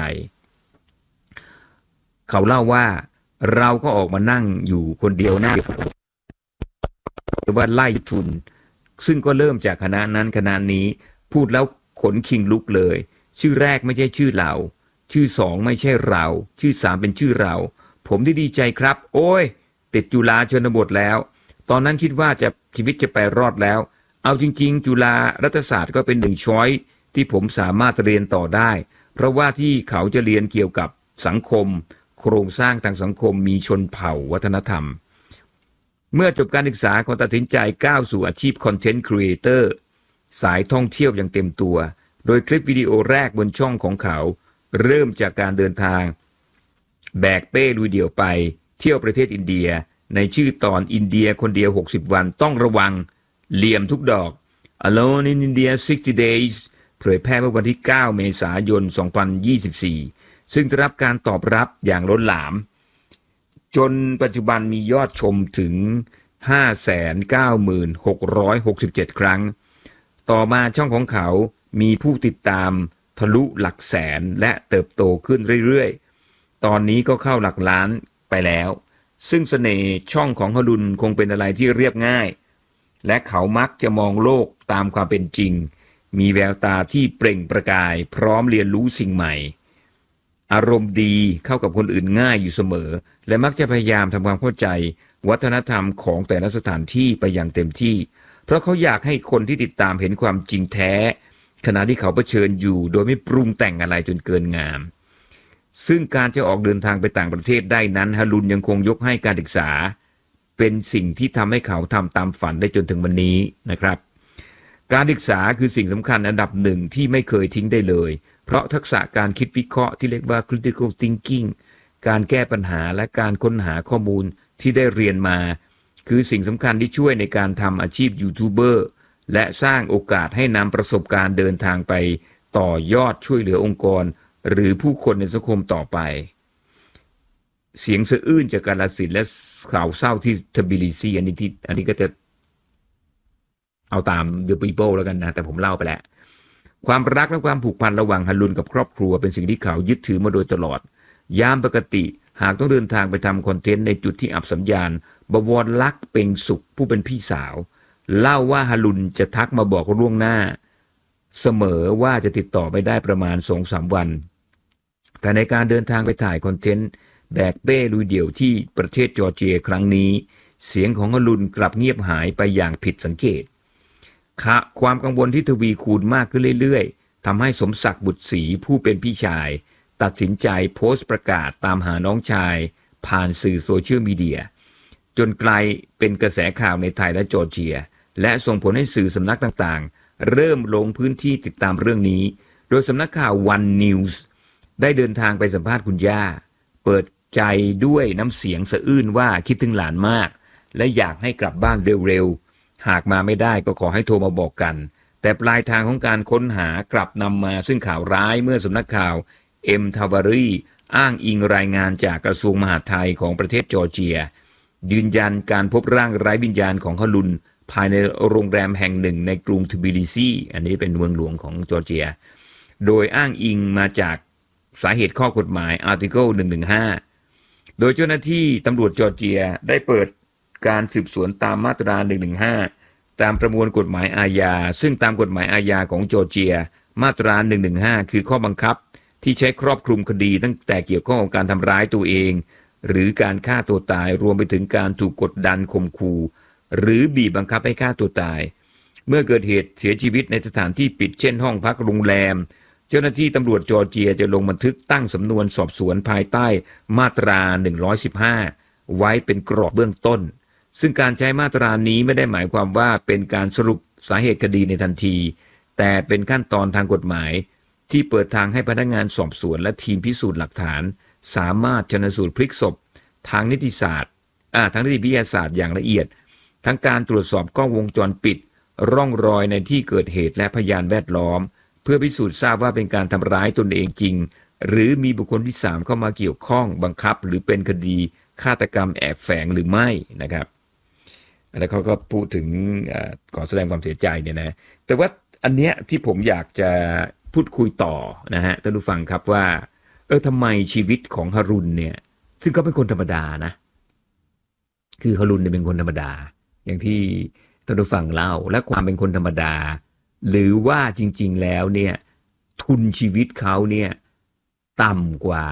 เขาเล่าว่าเราก็ออกมานั่งอยู่คนเดียวหน้าว่าไล่ทุนซึ่งก็เริ่มจากคณะนั้นคณะนี้พูดแล้วขนคิงลุกเลยชื่อแรกไม่ใช่ชื่อเราชื่อสองไม่ใช่เราชื่อสามเป็นชื่อเราผมได้ดีใจครับโอ้ยติดจุฬาชนบทแล้วตอนนั้นคิดว่าจะชีวิตจะไปรอดแล้วเอาจริงๆจุฬารัฐศาสตร์ก็เป็นหนึ่งช้อยที่ผมสามารถเรียนต่อได้เพราะว่าที่เขาจะเรียนเกี่ยวกับสังคมโครงสร้างทางสังคมมีชนเผ่าวัฒนธรรมเมื่อจบการศึกษาเขาตัดสินใจก้าวสู่อาชีพคอนเทนต์ครีเอเตอร์สายท่องเที่ยวอย่างเต็มตัวโดยคลิปวิดีโอแรกบนช่องของเขาเริ่มจากการเดินทางแบกเป้ลุยเดี่ยวไปเที่ยวประเทศอินเดียในชื่อตอนอินเดียคนเดียวหกสิบวันต้องระวังเหลี่ยมทุกดอก Alone in India หกสิบ days เผยแพร่เมื่อวันที่เก้าเมษายนสองพันยี่สิบสี่ซึ่งได้รับการตอบรับอย่างล้นหลามจนปัจจุบันมียอดชมถึง ห้าแสนเก้าหมื่นหกร้อยหกสิบเจ็ด ครั้งต่อมาช่องของเขามีผู้ติดตามทะลุหลักแสนและเติบโตขึ้นเรื่อยๆตอนนี้ก็เข้าหลักล้านไปแล้วซึ่งเสน่ห์ช่องของฮารุนคงเป็นอะไรที่เรียบง่ายและเขามักจะมองโลกตามความเป็นจริงมีแววตาที่เปล่งประกายพร้อมเรียนรู้สิ่งใหม่อารมณ์ดีเข้ากับคนอื่นง่ายอยู่เสมอและมักจะพยายามทำความเข้าใจวัฒนธรรมของแต่ละสถานที่ไปอย่างเต็มที่เพราะเขาอยากให้คนที่ติดตามเห็นความจริงแท้ขณะที่เขาเผชิญอยู่โดยไม่ปรุงแต่งอะไรจนเกินงามซึ่งการจะออกเดินทางไปต่างประเทศได้นั้นฮารุนยังคงยกให้การศึกษาเป็นสิ่งที่ทำให้เขาทำตามฝันได้จนถึงวันนี้นะครับการศึกษาคือสิ่งสำคัญอันดับหนึ่งที่ไม่เคยทิ้งได้เลยเพราะทักษะการคิดวิเคราะห์ที่เรียกว่า critical thinking การแก้ปัญหาและการค้นหาข้อมูลที่ได้เรียนมาคือสิ่งสำคัญที่ช่วยในการทำอาชีพยูทูบเบอร์และสร้างโอกาสให้นำประสบการณ์เดินทางไปต่อยอดช่วยเหลือองค์กรหรือผู้คนในสังคมต่อไปเสียงสะอื้นจากกาฬสินธุ์และข่าวเศร้าที่ทบิลิซีอันนี้ที่อันนี้ก็จะเอาตาม The People แล้วกันนะแต่ผมเล่าไปแล้วความรักและความผูกพันระหว่างฮารุนกับครอบครัวเป็นสิ่งที่เขายึดถือมาโดยตลอดยามปกติหากต้องเดินทางไปทำคอนเทนต์ในจุดที่อับสัญญาณบวรลักษณ์เป่งสุขผู้เป็นพี่สาวเล่าว่าฮารุนจะทักมาบอกล่วงหน้าเสมอว่าจะติดต่อไปได้ประมาณ สองถึงสาม วันแต่ในการเดินทางไปถ่ายคอนเทนต์แบกเป้ลุยเดี่ยวที่ประเทศจอร์เจียครั้งนี้เสียงของฮารุนกลับเงียบหายไปอย่างผิดสังเกตความกังวลที่ทวีคูณมากขึ้นเรื่อยๆทำให้สมศักดิ์บุตรศรีผู้เป็นพี่ชายตัดสินใจโพสต์ประกาศตามหาน้องชายผ่านสื่อโซเชียลมีเดียจนกลายเป็นกระแสข่าวในไทยและจอร์เจียและส่งผลให้สื่อสำนักต่างๆเริ่มลงพื้นที่ติดตามเรื่องนี้โดยสำนักข่าว One News ได้เดินทางไปสัมภาษณ์คุณย่าเปิดใจด้วยน้ำเสียงสะอื้นว่าคิดถึงหลานมากและอยากให้กลับบ้านเร็วๆหากมาไม่ได้ก็ขอให้โทรมาบอกกันแต่ปลายทางของการค้นหากลับนำมาซึ่งข่าวร้ายเมื่อสำนักข่าวเอ็มทาวารีอ้างอิงรายงานจากกระทรวงมหาดไทยของประเทศจอร์เจียยืนยันการพบร่างไร้วิญญาณของฮารุนภายในโรงแรมแห่งหนึ่งในกรุงทบิลิซีอันนี้เป็นเมืองหลวงของจอร์เจียโดยอ้างอิงมาจากสาเหตุข้อกฎหมาย Article หนึ่งหนึ่งห้าโดยเจ้าหน้าที่ตำรวจจอร์เจียได้เปิดการสืบสวนตามมาตราหนึ่งหนึ่งห้าตามประมวลกฎหมายอาญาซึ่งตามกฎหมายอาญาของจอร์เจียมาตราหนึ่งหนึ่งห้าคือข้อบังคับที่ใช้ครอบคลุมคดีตั้งแต่เกี่ยวข้องกับการทำร้ายตัวเองหรือการฆ่าตัวตายรวมไปถึงการถูกกดดันข่มขู่หรือบีบบังคับให้ฆ่าตัวตายเมื่อเกิดเหตุเสียชีวิตในสถานที่ปิดเช่นห้องพักโรงแรมเจ้าหน้าที่ตำรวจจอร์เจียจะลงบันทึกตั้งสำนวนสอบสวนภายใต้มาตราหนึ่งร้อยสิบห้าไว้เป็นกรอบเบื้องต้นซึ่งการใช้มาตรานี้ไม่ได้หมายความว่าเป็นการสรุปสาเหตุคดีในทันทีแต่เป็นขั้นตอนทางกฎหมายที่เปิดทางให้พนักงานสอบสวนและทีมพิสูจน์หลักฐานสามารถชันสูตรพลิกศพทางนิติศาสตร์อ่าทางนิติวิทยาศาสตร์อย่างละเอียดทั้งการตรวจสอบกล้องวงจรปิดร่องรอยในที่เกิดเหตุและพยานแวดล้อมเพื่อพิสูจน์ทราบว่าเป็นการทำร้ายตนเองจริงหรือมีบุคคลที่สามเข้ามาเกี่ยวข้องบังคับหรือเป็นคดีฆาตกรรมแอบแฝงหรือไม่นะครับแล้วเขาก็พูดถึงขอแสดงความเสียใจเนี่ยนะแต่ว่าอันเนี้ยที่ผมอยากจะพูดคุยต่อนะฮะท่านผู้ฟังครับว่าเออทำไมชีวิตของฮารุนเนี่ยซึ่งเขาเป็นคนธรรมดานะคือฮารุนเนี่ยเป็นคนธรรมดาอย่างที่ท่านผู้ฟังเล่าและความเป็นคนธรรมดาหรือว่าจริงๆแล้วเนี่ยทุนชีวิตเขาเนี่ยต่ำกว่า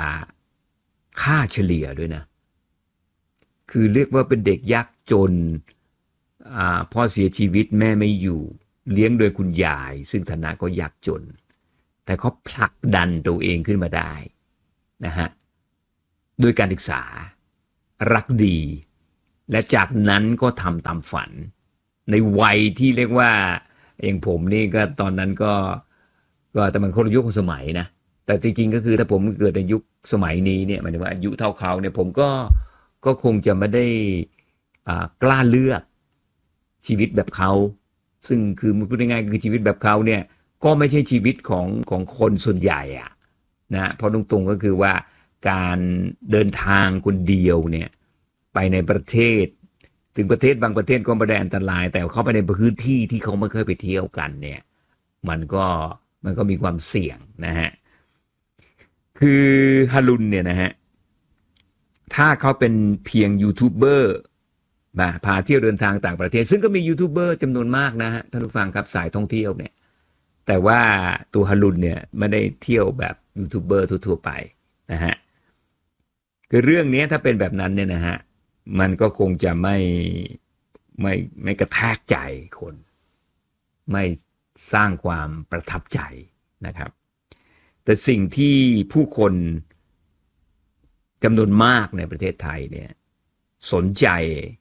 ค่าเฉลี่ยด้วยนะคือเรียกว่าเป็นเด็กยากจนอ่าพ่อเสียชีวิตแม่ไม่อยู่เลี้ยงโดยคุณยายซึ่งฐานะก็ยากจนแต่เขาผลักดันตัวเองขึ้นมาได้นะฮะด้วยการศึกษารักดีและจากนั้นก็ทำตามฝันในวัยที่เรียกว่าอย่างผมนี่ก็ตอนนั้นก็ก็แต่มันคนละยุคคนสมัยนะแต่จริงๆก็คือถ้าผมเกิดในยุคสมัยนี้เนี่ยหมายถึงว่าอายุเท่าเขาเนี่ยผมก็ก็คงจะไม่ได้อ่ากล้าเลือกชีวิตแบบเขาซึ่งคือพูดง่ายๆคือชีวิตแบบเขาเนี่ยก็ไม่ใช่ชีวิตของของคนส่วนใหญ่อะนะเพราะตรงๆก็คือว่าการเดินทางคนเดียวเนี่ยไปในประเทศถึงประเทศบางประเทศก็ไม่ได้อันตรายแต่เข้าไปในพื้นที่ที่เขาไม่เคยไปเที่ยวกันเนี่ยมันก็มันก็มีความเสี่ยงนะฮะคือฮารุนเนี่ยนะฮะถ้าเขาเป็นเพียงยูทูบเบอร์มาพาเที่ยวเดินทางต่างประเทศซึ่งก็มียูทูบเบอร์จำนวนมากนะฮะท่านผู้ฟังครับสายท่องเที่ยวเนี่ยแต่ว่าตัวฮารุนเนี่ยไม่ได้เที่ยวแบบยูทูบเบอร์ทั่วๆไปนะฮะคือเรื่องนี้ถ้าเป็นแบบนั้นเนี่ยนะฮะมันก็คงจะไม่ไม่ไม่กระแทกใจคนไม่สร้างความประทับใจนะครับแต่สิ่งที่ผู้คนจำนวนมากในประเทศไทยเนี่ยสนใจ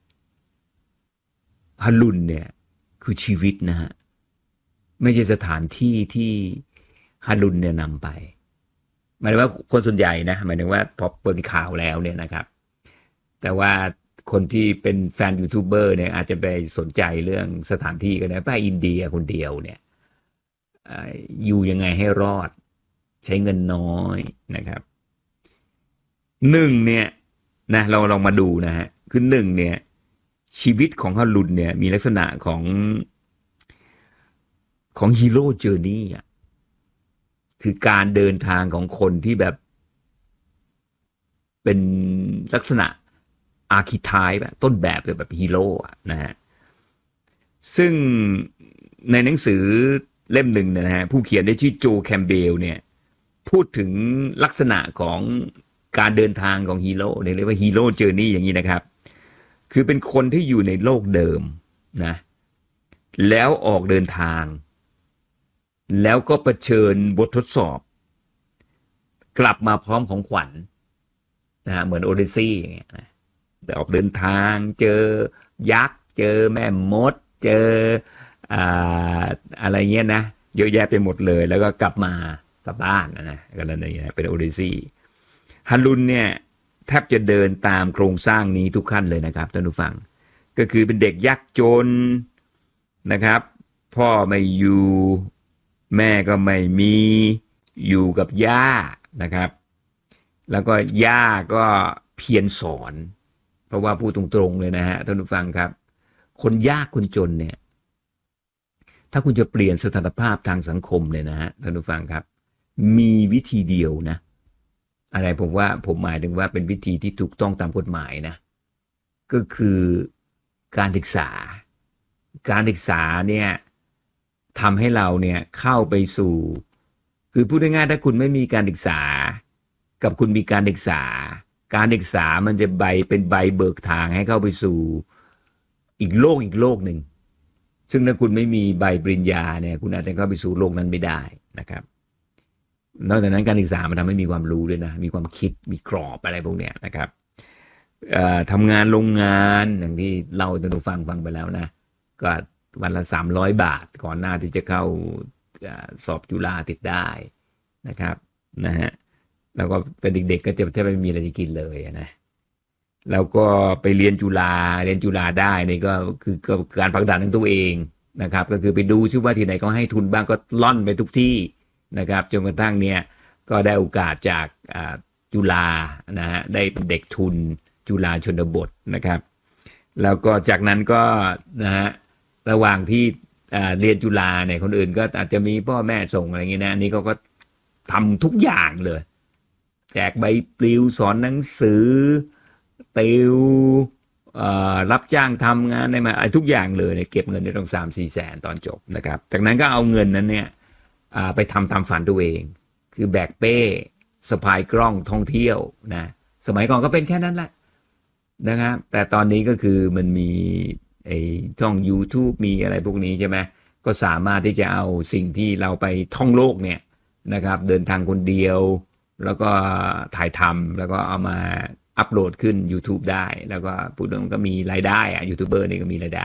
ฮารุนเนี่ยคือชีวิตนะฮะไม่ใช่สถานที่ที่ฮารุนเนี่ยนำไปหมายถึงว่าคนส่วนใหญ่นะหมายถึงว่าพอเป็นข่าวแล้วเนี่ยนะครับแต่ว่าคนที่เป็นแฟนยูทูบเบอร์เนี่ยอาจจะไปสนใจเรื่องสถานที่กันนะไปอินเดียคนเดียวเนี่ยอยู่ยังไงให้รอดใช้เงินน้อยนะครับหนึ่งเนี่ยนะเราลองมาดูนะฮะคือหนึ่งเนี่ยชีวิตของฮารุนเนี่ยมีลักษณะของของฮีโร่เจอร์นี่อ่ะคือการเดินทางของคนที่แบบเป็นลักษณะอาร์คิไทป์แบบต้นแบบแบบฮีโร่นะฮะซึ่งในหนังสือเล่มหนึ่งนะฮะผู้เขียนได้ชื่อโจแคมเบลเนี่ยพูดถึงลักษณะของการเดินทางของฮีโร่เรียกว่าฮีโร่เจอร์นี่อย่างนี้นะครับคือเป็นคนที่อยู่ในโลกเดิมนะแล้วออกเดินทางแล้วก็เผชิญบททดสอบกลับมาพร้อมของขวัญ นะฮะเหมือนโอดิซีอย่างเงี้ยนะออกเดินทางเจอยักษ์เจอแม่มดเจออ่าอะไรเงี้ยนะเยอะแยะไปหมดเลยแล้วก็กลับมากลับบ้านนะนะก็นั่นเองเป็นโอดิซีฮารุนเนี่ยแทบจะเดินตามโครงสร้างนี้ทุกขั้นเลยนะครับท่านผู้ฟังก็คือเป็นเด็กยากจนนะครับพ่อไม่อยู่แม่ก็ไม่มีอยู่กับย่านะครับแล้วก็ย่าก็เพียรสอนเพราะว่าพูดตรงๆเลยนะฮะท่านผู้ฟังครับคนยากคนจนเนี่ยถ้าคุณจะเปลี่ยนสถานภาพทางสังคมเนี่ยนะฮะท่านผู้ฟังครับมีวิธีเดียวนะอะไรผมว่าผมหมายถึงว่าเป็นวิธีที่ถูกต้องตามกฎหมายนะก็คือการศึกษาการศึกษาเนี่ยทำให้เราเนี่ยเข้าไปสู่คือพูดง่ายๆถ้าคุณไม่มีการศึกษากับคุณมีการศึกษาการศึกษามันจะใบเป็นใบเบิกทางให้เข้าไปสู่อีกโลกอีกโลกหนึ่งซึ่งถ้าคุณไม่มีใบปริญญาเนี่ยคุณอาจจะเข้าไปสู่โลกนั้นไม่ได้นะครับนอกจากนั้นการศึกษามันทำให้มีความรู้ด้วยนะมีความคิดมีกรอบอะไรพวกเนี้ยนะครับทำงานโรงงานอย่างที่เล่าให้ท่านผู้ฟังฟังไปแล้วนะก็วันละสามร้อยบาทก่อนหน้าที่จะเข้าสอบจุฬาติดได้นะครับนะฮะแล้วก็เป็นเด็กๆก็จะแทบไม่มีอะไรจะกินเลยนะแล้วก็ไปเรียนจุฬาเรียนจุฬาได้นี่ก็คือการผลักดันของตัวเองนะครับก็คือไปดูซิว่าที่ไหนเขาให้ทุนบ้างก็ล่อนไปทุกที่นะครับจนกระทั่งเนี่ยก็ได้โอกาสจากจุฬานะฮะได้เป็นเด็กทุนจุฬาชนบทนะครับแล้วก็จากนั้นก็นะฮะระหว่างที่เรียนจุฬาเนี่ยคนอื่นก็อาจจะมีพ่อแม่ส่งอะไรอย่างเงี้ยนะอันนี้ก็ก็ทำทุกอย่างเลยแจกใบปลิวสอนหนังสือติวรับจ้างทำงานได้มาทุกอย่างเลยเนี่ยเก็บเงินได้ต้องสามสี่แสนตอนจบนะครับจากนั้นก็เอาเงินนั้นเนี่ยไปทำตามฝันตัวเองคือแบกเป้สะพายกล้องท่องเที่ยวนะสมัยก่อนก็เป็นแค่นั้นแหละนะครับแต่ตอนนี้ก็คือมันมีไอ้ช่อง YouTube มีอะไรพวกนี้ใช่ไหมก็สามารถที่จะเอาสิ่งที่เราไปท่องโลกเนี่ยนะครับเดินทางคนเดียวแล้วก็ถ่ายทำแล้วก็เอามาอัปโหลดขึ้น YouTube ได้แล้วก็พูดถึงก็มีรายได้อะยูทูบเบอร์นี่ก็มีรายได้